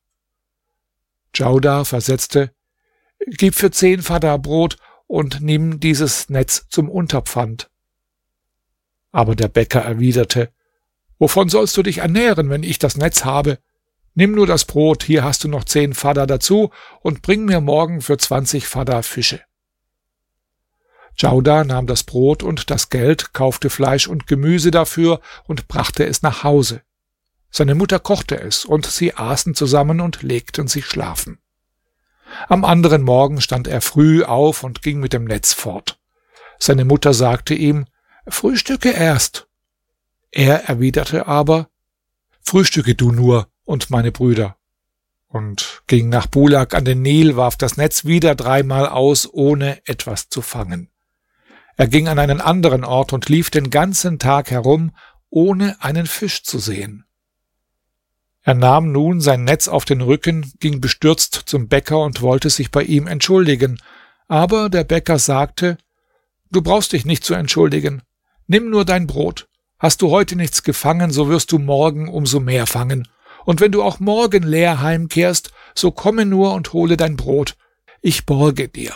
Djaudar versetzte: Gib für zehn Fadda Brot und nimm dieses Netz zum Unterpfand. Aber der Bäcker erwiderte: Wovon sollst du dich ernähren, wenn ich das Netz habe? Nimm nur das Brot, hier hast du noch zehn Fadda dazu, und bring mir morgen für zwanzig Fadda Fische. Djaudar nahm das Brot und das Geld, kaufte Fleisch und Gemüse dafür und brachte es nach Hause. Seine Mutter kochte es, und sie aßen zusammen und legten sich schlafen. Am anderen Morgen stand er früh auf und ging mit dem Netz fort. Seine Mutter sagte ihm: Frühstücke erst. Er erwiderte aber: Frühstücke du nur und meine Brüder, und ging nach Bulak an den Nil, warf das Netz wieder dreimal aus, ohne etwas zu fangen. Er ging an einen anderen Ort und lief den ganzen Tag herum, ohne einen Fisch zu sehen. Er nahm nun sein Netz auf den Rücken, ging bestürzt zum Bäcker und wollte sich bei ihm entschuldigen, aber der Bäcker sagte: Du brauchst dich nicht zu entschuldigen. Nimm nur dein Brot. Hast du heute nichts gefangen, so wirst du morgen umso mehr fangen. Und wenn du auch morgen leer heimkehrst, so komme nur und hole dein Brot. Ich borge dir.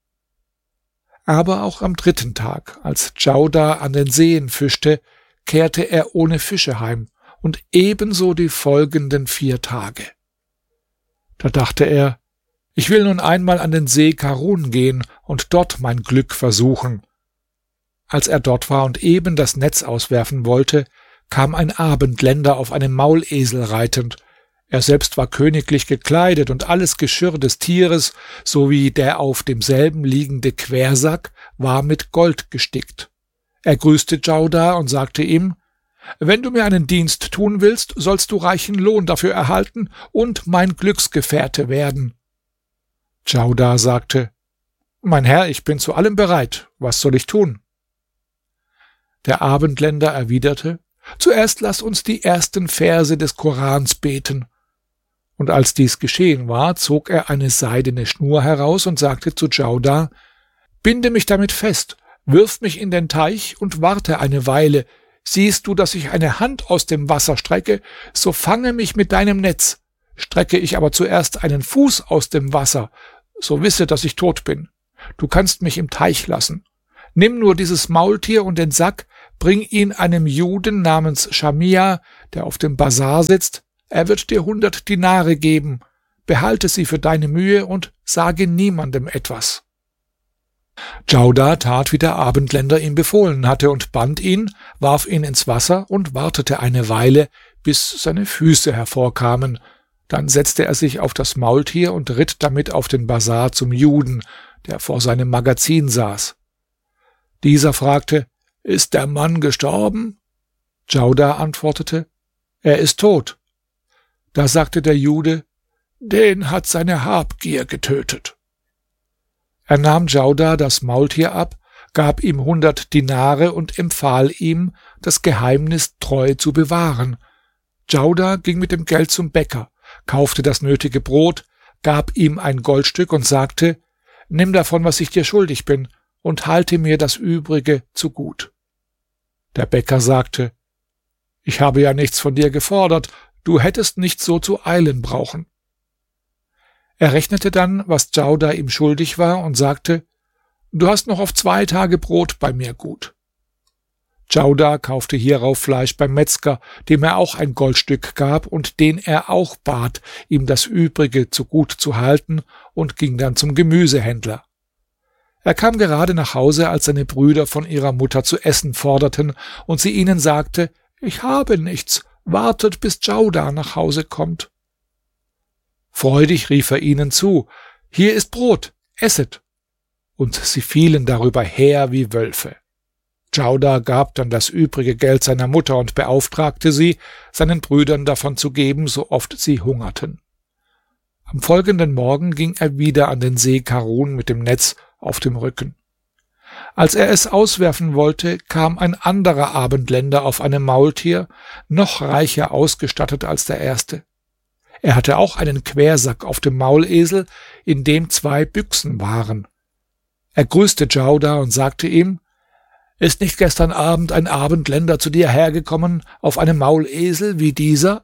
Aber auch am dritten Tag, als Djaudar an den Seen fischte, kehrte er ohne Fische heim, und ebenso die folgenden vier Tage. Da dachte er: Ich will nun einmal an den See Karun gehen und dort mein Glück versuchen. Als er dort war und eben das Netz auswerfen wollte, kam ein Abendländer auf einem Maulesel reitend. Er selbst war königlich gekleidet, und alles Geschirr des Tieres sowie der auf demselben liegende Quersack war mit Gold gestickt. Er grüßte Djaudar und sagte ihm: Wenn du mir einen Dienst tun willst, sollst du reichen Lohn dafür erhalten und mein Glücksgefährte werden. Djaudar sagte: Mein Herr, ich bin zu allem bereit. Was soll ich tun? Der Abendländer erwiderte: Zuerst lass uns die ersten Verse des Korans beten. Und als dies geschehen war, zog er eine seidene Schnur heraus und sagte zu Djaudar: Binde mich damit fest, wirf mich in den Teich und warte eine Weile. Siehst du, dass ich eine Hand aus dem Wasser strecke, so fange mich mit deinem Netz. Strecke ich aber zuerst einen Fuß aus dem Wasser, so wisse, dass ich tot bin. du kannst mich im Teich lassen. Nimm nur dieses Maultier und den Sack, bring ihn einem Juden namens Schamia, der auf dem Basar sitzt, er wird dir hundert Dinare geben, behalte sie für deine Mühe und sage niemandem etwas. Djaudar tat, wie der Abendländer ihm befohlen hatte, und band ihn, warf ihn ins Wasser und wartete eine Weile, bis seine Füße hervorkamen. Dann setzte er sich auf das Maultier und ritt damit auf den Basar zum Juden, der vor seinem Magazin saß. Dieser fragte: Ist der Mann gestorben? Djaudar antwortete: Er ist tot. Da sagte der Jude: Den hat seine Habgier getötet. Er nahm Djaudar das Maultier ab, gab ihm hundert Dinare und empfahl ihm, das Geheimnis treu zu bewahren. Djaudar ging mit dem Geld zum Bäcker, kaufte das nötige Brot, gab ihm ein Goldstück und sagte: Nimm davon, was ich dir schuldig bin, und halte mir das Übrige zu gut. Der Bäcker sagte: Ich habe ja nichts von dir gefordert, du hättest nicht so zu eilen brauchen. Er rechnete dann, was Djaudar ihm schuldig war, und sagte: Du hast noch auf zwei Tage Brot bei mir gut. Djaudar kaufte hierauf Fleisch beim Metzger, dem er auch ein Goldstück gab und den er auch bat, ihm das Übrige zu gut zu halten, und ging dann zum Gemüsehändler. Er kam gerade nach Hause, als seine Brüder von ihrer Mutter zu essen forderten, und sie ihnen sagte: Ich habe nichts, wartet, bis Djaudar nach Hause kommt. Freudig rief er ihnen zu: Hier ist Brot, esset! Und sie fielen darüber her wie Wölfe. Djaudar gab dann das übrige Geld seiner Mutter und beauftragte sie, seinen Brüdern davon zu geben, so oft sie hungerten. Am folgenden Morgen ging er wieder an den See Karun mit dem Netz auf dem Rücken. Als er es auswerfen wollte, kam ein anderer Abendländer auf einem Maultier, noch reicher ausgestattet als der erste. Er hatte auch einen Quersack auf dem Maulesel, in dem zwei Büchsen waren. Er grüßte Djaudar und sagte ihm: Ist nicht gestern Abend ein Abendländer zu dir hergekommen auf einem Maulesel wie dieser?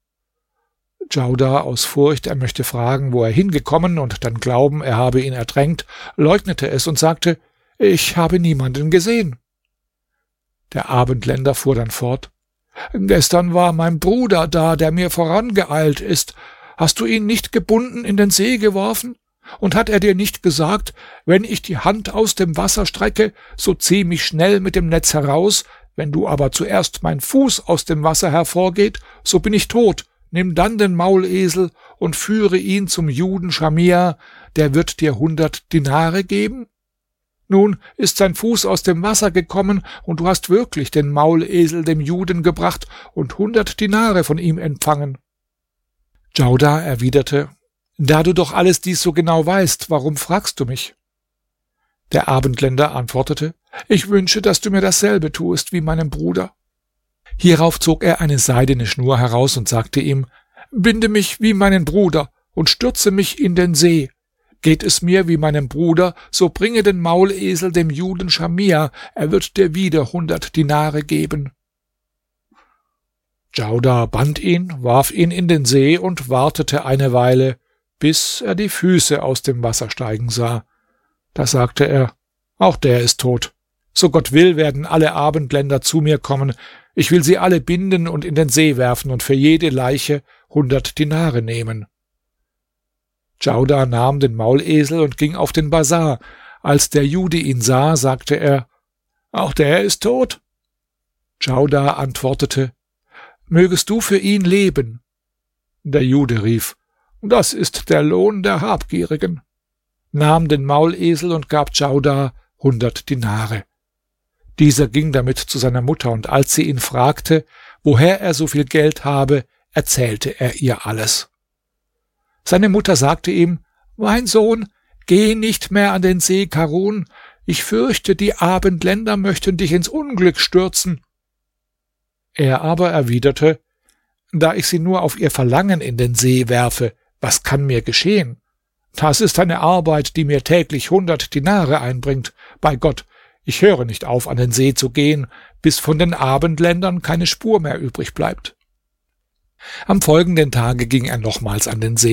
Djaudar, aus Furcht, er möchte fragen, wo er hingekommen und dann glauben, er habe ihn ertränkt, leugnete es und sagte: Ich habe niemanden gesehen. Der Abendländer fuhr dann fort: Gestern war mein Bruder da, der mir vorangeeilt ist. Hast du ihn nicht gebunden in den See geworfen? Und hat er dir nicht gesagt: Wenn ich die Hand aus dem Wasser strecke, so zieh mich schnell mit dem Netz heraus, wenn du aber zuerst mein Fuß aus dem Wasser hervorgeht, so bin ich tot, nimm dann den Maulesel und führe ihn zum Juden Schamia, der wird dir hundert Dinare geben? Nun ist sein Fuß aus dem Wasser gekommen, und du hast wirklich den Maulesel dem Juden gebracht und hundert Dinare von ihm empfangen. Djaudar erwiderte: Da du doch alles dies so genau weißt, warum fragst du mich? Der Abendländer antwortete: Ich wünsche, dass du mir dasselbe tust wie meinem Bruder. Hierauf zog er eine seidene Schnur heraus und sagte ihm: Binde mich wie meinen Bruder und stürze mich in den See. Geht es mir wie meinem Bruder, so bringe den Maulesel dem Juden Schamia, er wird dir wieder hundert Dinare geben. Djaudar band ihn, warf ihn in den See und wartete eine Weile, bis er die Füße aus dem Wasser steigen sah. Da sagte er: Auch der ist tot. So Gott will, werden alle Abendländer zu mir kommen. Ich will sie alle binden und in den See werfen und für jede Leiche hundert Dinare nehmen. Djaudar nahm den Maulesel und ging auf den Basar. Als der Jude ihn sah, sagte er: Auch der ist tot. Djaudar antwortete: Mögest du für ihn leben. Der Jude rief: Das ist der Lohn der Habgierigen, nahm den Maulesel und gab Djaudar hundert Dinare. Dieser ging damit zu seiner Mutter, und als sie ihn fragte, woher er so viel Geld habe, erzählte er ihr alles. Seine Mutter sagte ihm: Mein Sohn, geh nicht mehr an den See Karun, ich fürchte, die Abendländer möchten dich ins Unglück stürzen. Er aber erwiderte: Da ich sie nur auf ihr Verlangen in den See werfe, was kann mir geschehen? Das ist eine Arbeit, die mir täglich hundert Dinare einbringt. Bei Gott, ich höre nicht auf, an den See zu gehen, bis von den Abendländern keine Spur mehr übrig bleibt. Am folgenden Tage ging er nochmals an den See.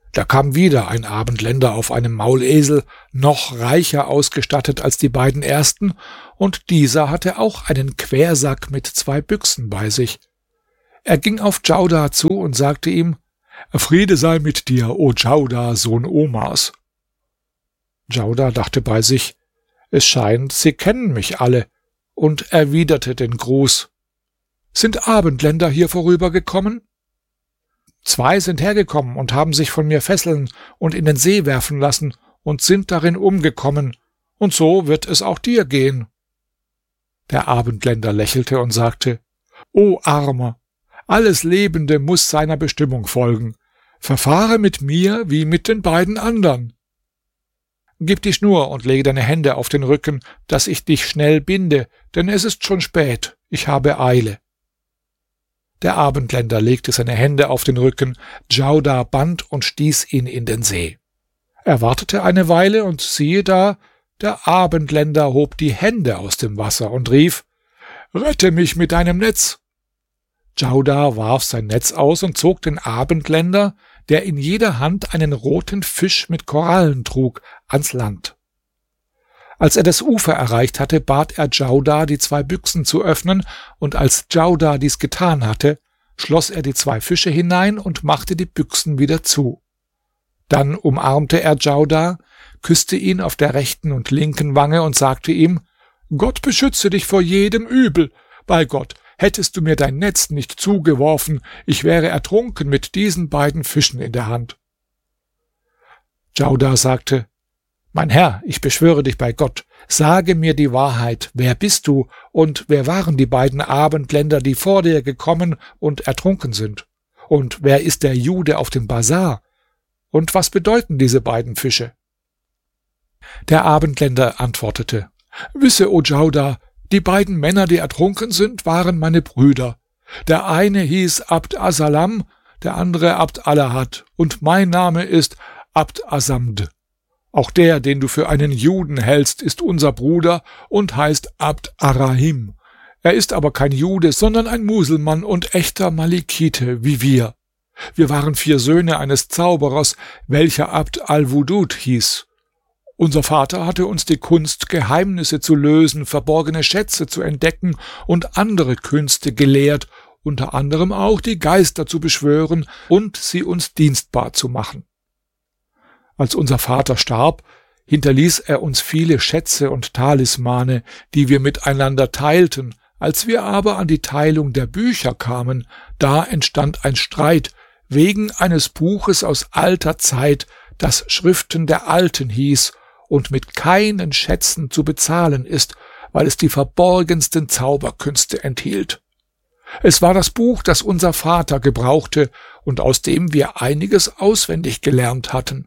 Da kam wieder ein Abendländer auf einem Maulesel, noch reicher ausgestattet als die beiden ersten, und dieser hatte auch einen Quersack mit zwei Büchsen bei sich. Er ging auf Djaudar zu und sagte ihm: »Friede sei mit dir, o Djaudar, Sohn Omars.« Djaudar dachte bei sich: »Es scheint, sie kennen mich alle«, und erwiderte den Gruß: »Sind Abendländer hier vorübergekommen?« »Zwei sind hergekommen und haben sich von mir fesseln und in den See werfen lassen und sind darin umgekommen, und so wird es auch dir gehen.« Der Abendländer lächelte und sagte: »O Armer, alles Lebende muss seiner Bestimmung folgen. Verfahre mit mir wie mit den beiden andern. Gib die Schnur und lege deine Hände auf den Rücken, dass ich dich schnell binde, denn es ist schon spät, ich habe Eile.« Der Abendländer legte seine Hände auf den Rücken, Djaudar band und stieß ihn in den See. Er wartete eine Weile, und siehe da, der Abendländer hob die Hände aus dem Wasser und rief: »Rette mich mit deinem Netz!« Djaudar warf sein Netz aus und zog den Abendländer, der in jeder Hand einen roten Fisch mit Korallen trug, ans Land. Als er das Ufer erreicht hatte, bat er Djaudar, die zwei Büchsen zu öffnen, und als Djaudar dies getan hatte, schloss er die zwei Fische hinein und machte die Büchsen wieder zu. Dann umarmte er Djaudar, küsste ihn auf der rechten und linken Wange und sagte ihm: »Gott beschütze dich vor jedem Übel. Bei Gott, hättest du mir dein Netz nicht zugeworfen, ich wäre ertrunken mit diesen beiden Fischen in der Hand.« Djaudar sagte: »Mein Herr, ich beschwöre dich bei Gott, sage mir die Wahrheit, wer bist du und wer waren die beiden Abendländer, die vor dir gekommen und ertrunken sind? Und wer ist der Jude auf dem Basar? Und was bedeuten diese beiden Fische?« Der Abendländer antwortete: »Wisse, o Djaudar, die beiden Männer, die ertrunken sind, waren meine Brüder. Der eine hieß Abd Assalam, der andere Abd Alahad, und mein Name ist Abd Asamd. Auch der, den du für einen Juden hältst, ist unser Bruder und heißt Abd Arrahim. Er ist aber kein Jude, sondern ein Muselmann und echter Malikite wie wir. Wir waren vier Söhne eines Zauberers, welcher Abd al-Wudud hieß. Unser Vater hatte uns die Kunst, Geheimnisse zu lösen, verborgene Schätze zu entdecken und andere Künste gelehrt, unter anderem auch die Geister zu beschwören und sie uns dienstbar zu machen. Als unser Vater starb, hinterließ er uns viele Schätze und Talismane, die wir miteinander teilten. Als wir aber an die Teilung der Bücher kamen, da entstand ein Streit wegen eines Buches aus alter Zeit, das Schriften der Alten hieß und mit keinen Schätzen zu bezahlen ist, weil es die verborgensten Zauberkünste enthielt. Es war das Buch, das unser Vater gebrauchte und aus dem wir einiges auswendig gelernt hatten.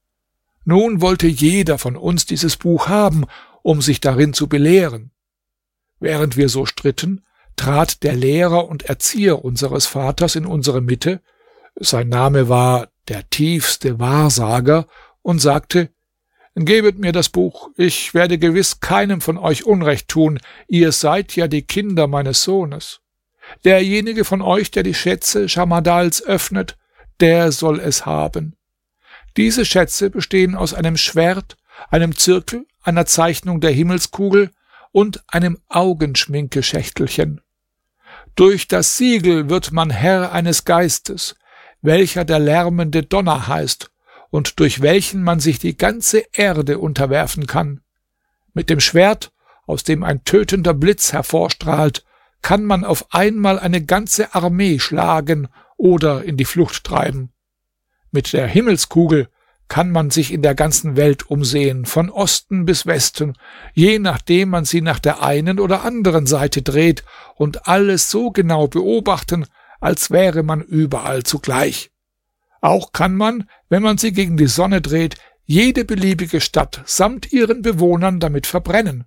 Nun wollte jeder von uns dieses Buch haben, um sich darin zu belehren. Während wir so stritten, trat der Lehrer und Erzieher unseres Vaters in unsere Mitte, sein Name war der tiefste Wahrsager, und sagte: »Gebet mir das Buch, ich werde gewiss keinem von euch Unrecht tun, ihr seid ja die Kinder meines Sohnes. Derjenige von euch, der die Schätze Schamardals öffnet, der soll es haben. Diese Schätze bestehen aus einem Schwert, einem Zirkel, einer Zeichnung der Himmelskugel und einem Augenschminke-Schächtelchen. Durch das Siegel wird man Herr eines Geistes, welcher der lärmende Donner heißt und durch welchen man sich die ganze Erde unterwerfen kann. Mit dem Schwert, aus dem ein tötender Blitz hervorstrahlt, kann man auf einmal eine ganze Armee schlagen oder in die Flucht treiben. Mit der Himmelskugel kann man sich in der ganzen Welt umsehen, von Osten bis Westen, je nachdem man sie nach der einen oder anderen Seite dreht, und alles so genau beobachten, als wäre man überall zugleich. Auch kann man, wenn man sie gegen die Sonne dreht, jede beliebige Stadt samt ihren Bewohnern damit verbrennen.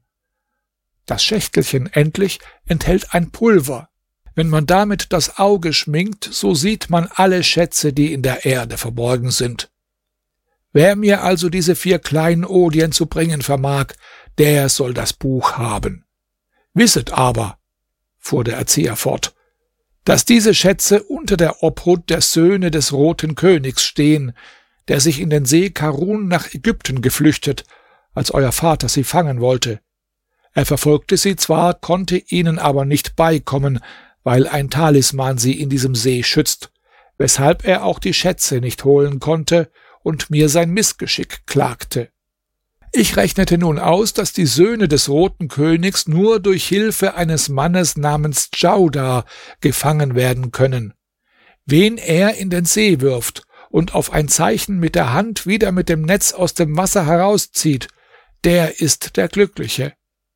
Das Schächtelchen endlich enthält ein Pulver. Wenn man damit das Auge schminkt, so sieht man alle Schätze, die in der Erde verborgen sind. Wer mir also diese vier Kleinodien zu bringen vermag, der soll das Buch haben. Wisset aber, fuhr der Erzieher fort, dass diese Schätze unter der Obhut der Söhne des Roten Königs stehen, der sich in den See Karun nach Ägypten geflüchtet, als euer Vater sie fangen wollte. Er verfolgte sie zwar, konnte ihnen aber nicht beikommen, weil ein Talisman sie in diesem See schützt, weshalb er auch die Schätze nicht holen konnte und mir sein Missgeschick klagte. Ich rechnete nun aus, dass die Söhne des Roten Königs nur durch Hilfe eines Mannes namens Djaudar gefangen werden können. Wen er in den See wirft und auf ein Zeichen mit der Hand wieder mit dem Netz aus dem Wasser herauszieht, der ist der Glückliche.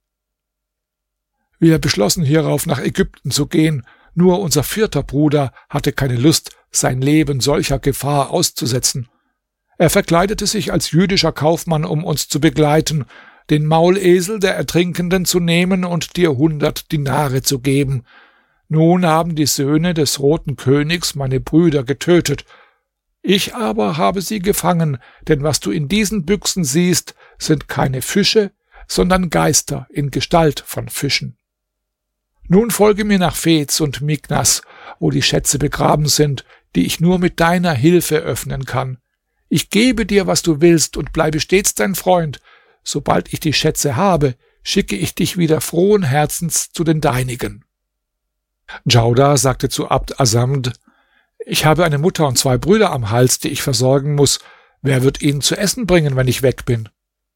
Wir beschlossen hierauf, nach Ägypten zu gehen, nur unser vierter Bruder hatte keine Lust, sein Leben solcher Gefahr auszusetzen. Er verkleidete sich als jüdischer Kaufmann, um uns zu begleiten, den Maulesel der Ertrinkenden zu nehmen und dir hundert Dinare zu geben. Nun haben die Söhne des Roten Königs meine Brüder getötet. Ich aber habe sie gefangen, denn was du in diesen Büchsen siehst, sind keine Fische, sondern Geister in Gestalt von Fischen. Nun folge mir nach Fez und Mignas, wo die Schätze begraben sind, die ich nur mit deiner Hilfe öffnen kann. Ich gebe dir, was du willst, und bleibe stets dein Freund. Sobald ich die Schätze habe, schicke ich dich wieder frohen Herzens zu den Deinigen. Djaudar sagte zu Abd Assamd: Ich habe eine Mutter und zwei Brüder am Hals, die ich versorgen muss. Wer wird ihnen zu essen bringen, wenn ich weg bin?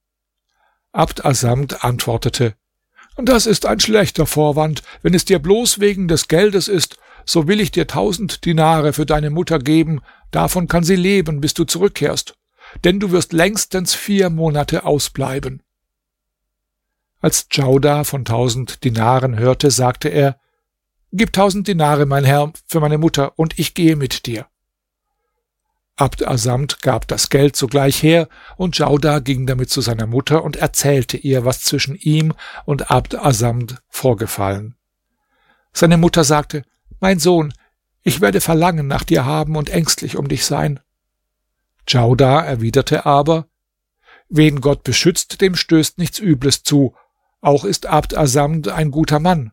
Abd Assamd antwortete: Das ist ein schlechter Vorwand. Wenn es dir bloß wegen des Geldes ist, so will ich dir tausend Dinare für deine Mutter geben, davon kann sie leben, bis du zurückkehrst, denn du wirst längstens vier Monate ausbleiben. Als Djaudar von tausend Dinaren hörte, sagte er: Gib tausend Dinare, mein Herr, für meine Mutter, und ich gehe mit dir. Abd Assamd gab das Geld sogleich her, und Djaudar ging damit zu seiner Mutter und erzählte ihr, was zwischen ihm und Abd Assamd vorgefallen. Seine Mutter sagte: Mein Sohn, ich werde Verlangen nach dir haben und ängstlich um dich sein. Djaudar erwiderte aber: Wen Gott beschützt, dem stößt nichts Übles zu. Auch ist Abd Assamd ein guter Mann.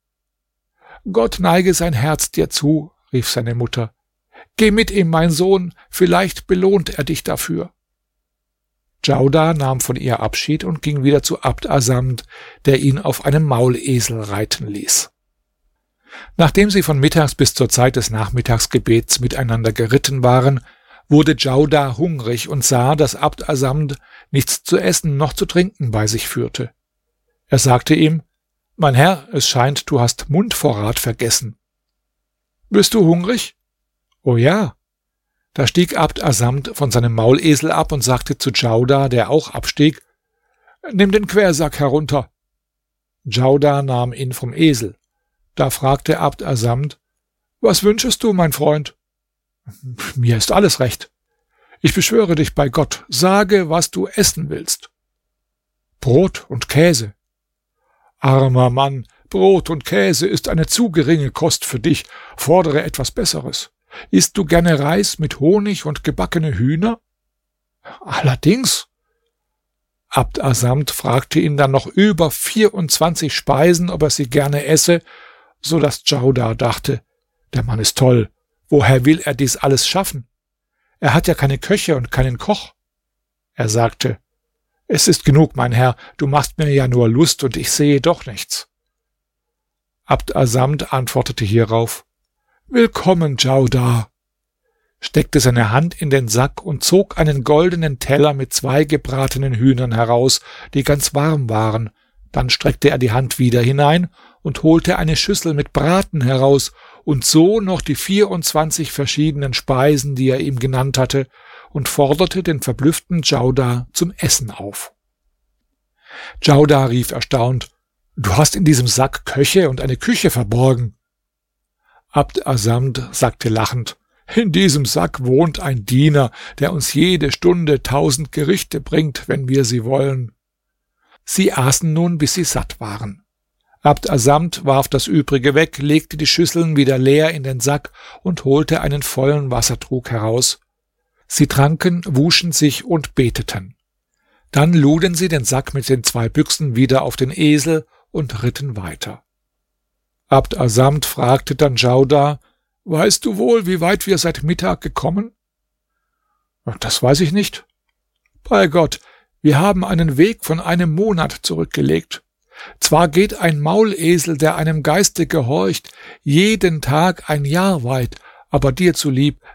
Gott neige sein Herz dir zu, rief seine Mutter. Geh mit ihm, mein Sohn, vielleicht belohnt er dich dafür. Djaudar nahm von ihr Abschied und ging wieder zu Abd Assamd, der ihn auf einem Maulesel reiten ließ. Nachdem sie von mittags bis zur Zeit des Nachmittagsgebets miteinander geritten waren, wurde Djaudar hungrig und sah, dass Abd Assamd nichts zu essen noch zu trinken bei sich führte. Er sagte ihm: Mein Herr, es scheint, du hast Mundvorrat vergessen. Bist du hungrig? Oh ja. Da stieg Abd Assamd von seinem Maulesel ab und sagte zu Djaudar, der auch abstieg: Nimm den Quersack herunter. Djaudar nahm ihn vom Esel. Da fragte Abd Assamd: Was wünschest du, mein Freund? Mir ist alles recht. Ich beschwöre dich bei Gott, sage, was du essen willst. Brot und Käse. Armer Mann, Brot und Käse ist eine zu geringe Kost für dich, fordere etwas Besseres. Isst du gerne Reis mit Honig und gebackene Hühner? Allerdings. Abd Assamd fragte ihn dann noch über vierundzwanzig Speisen, ob er sie gerne esse, so dass Djaudar dachte: Der Mann ist toll. Woher will er dies alles schaffen? Er hat ja keine Köche und keinen Koch. Er sagte: Es ist genug, mein Herr, du machst mir ja nur Lust und ich sehe doch nichts. Abd Assamd antwortete hierauf: Willkommen, Djaudar, steckte seine Hand in den Sack und zog einen goldenen Teller mit zwei gebratenen Hühnern heraus, die ganz warm waren. Dann streckte er die Hand wieder hinein und holte eine Schüssel mit Braten heraus und so noch die vierundzwanzig verschiedenen Speisen, die er ihm genannt hatte, und forderte den verblüfften Djaudar zum Essen auf. Djaudar rief erstaunt: Du hast in diesem Sack Köche und eine Küche verborgen. Abd Assamd sagte lachend: In diesem Sack wohnt ein Diener, der uns jede Stunde tausend Gerichte bringt, wenn wir sie wollen. Sie aßen nun, bis sie satt waren. Abd Assamd warf das Übrige weg, legte die Schüsseln wieder leer in den Sack und holte einen vollen Wassertrug heraus. Sie tranken, wuschen sich und beteten. Dann luden sie den Sack mit den zwei Büchsen wieder auf den Esel und ritten weiter. Abd Assamd fragte dann Djaudar: Weißt du wohl, wie weit wir seit Mittag gekommen? Das weiß ich nicht. Bei Gott, wir haben einen Weg von einem Monat zurückgelegt. Zwar geht ein Maulesel, der einem Geiste gehorcht, jeden Tag ein Jahr weit, aber dir zulieb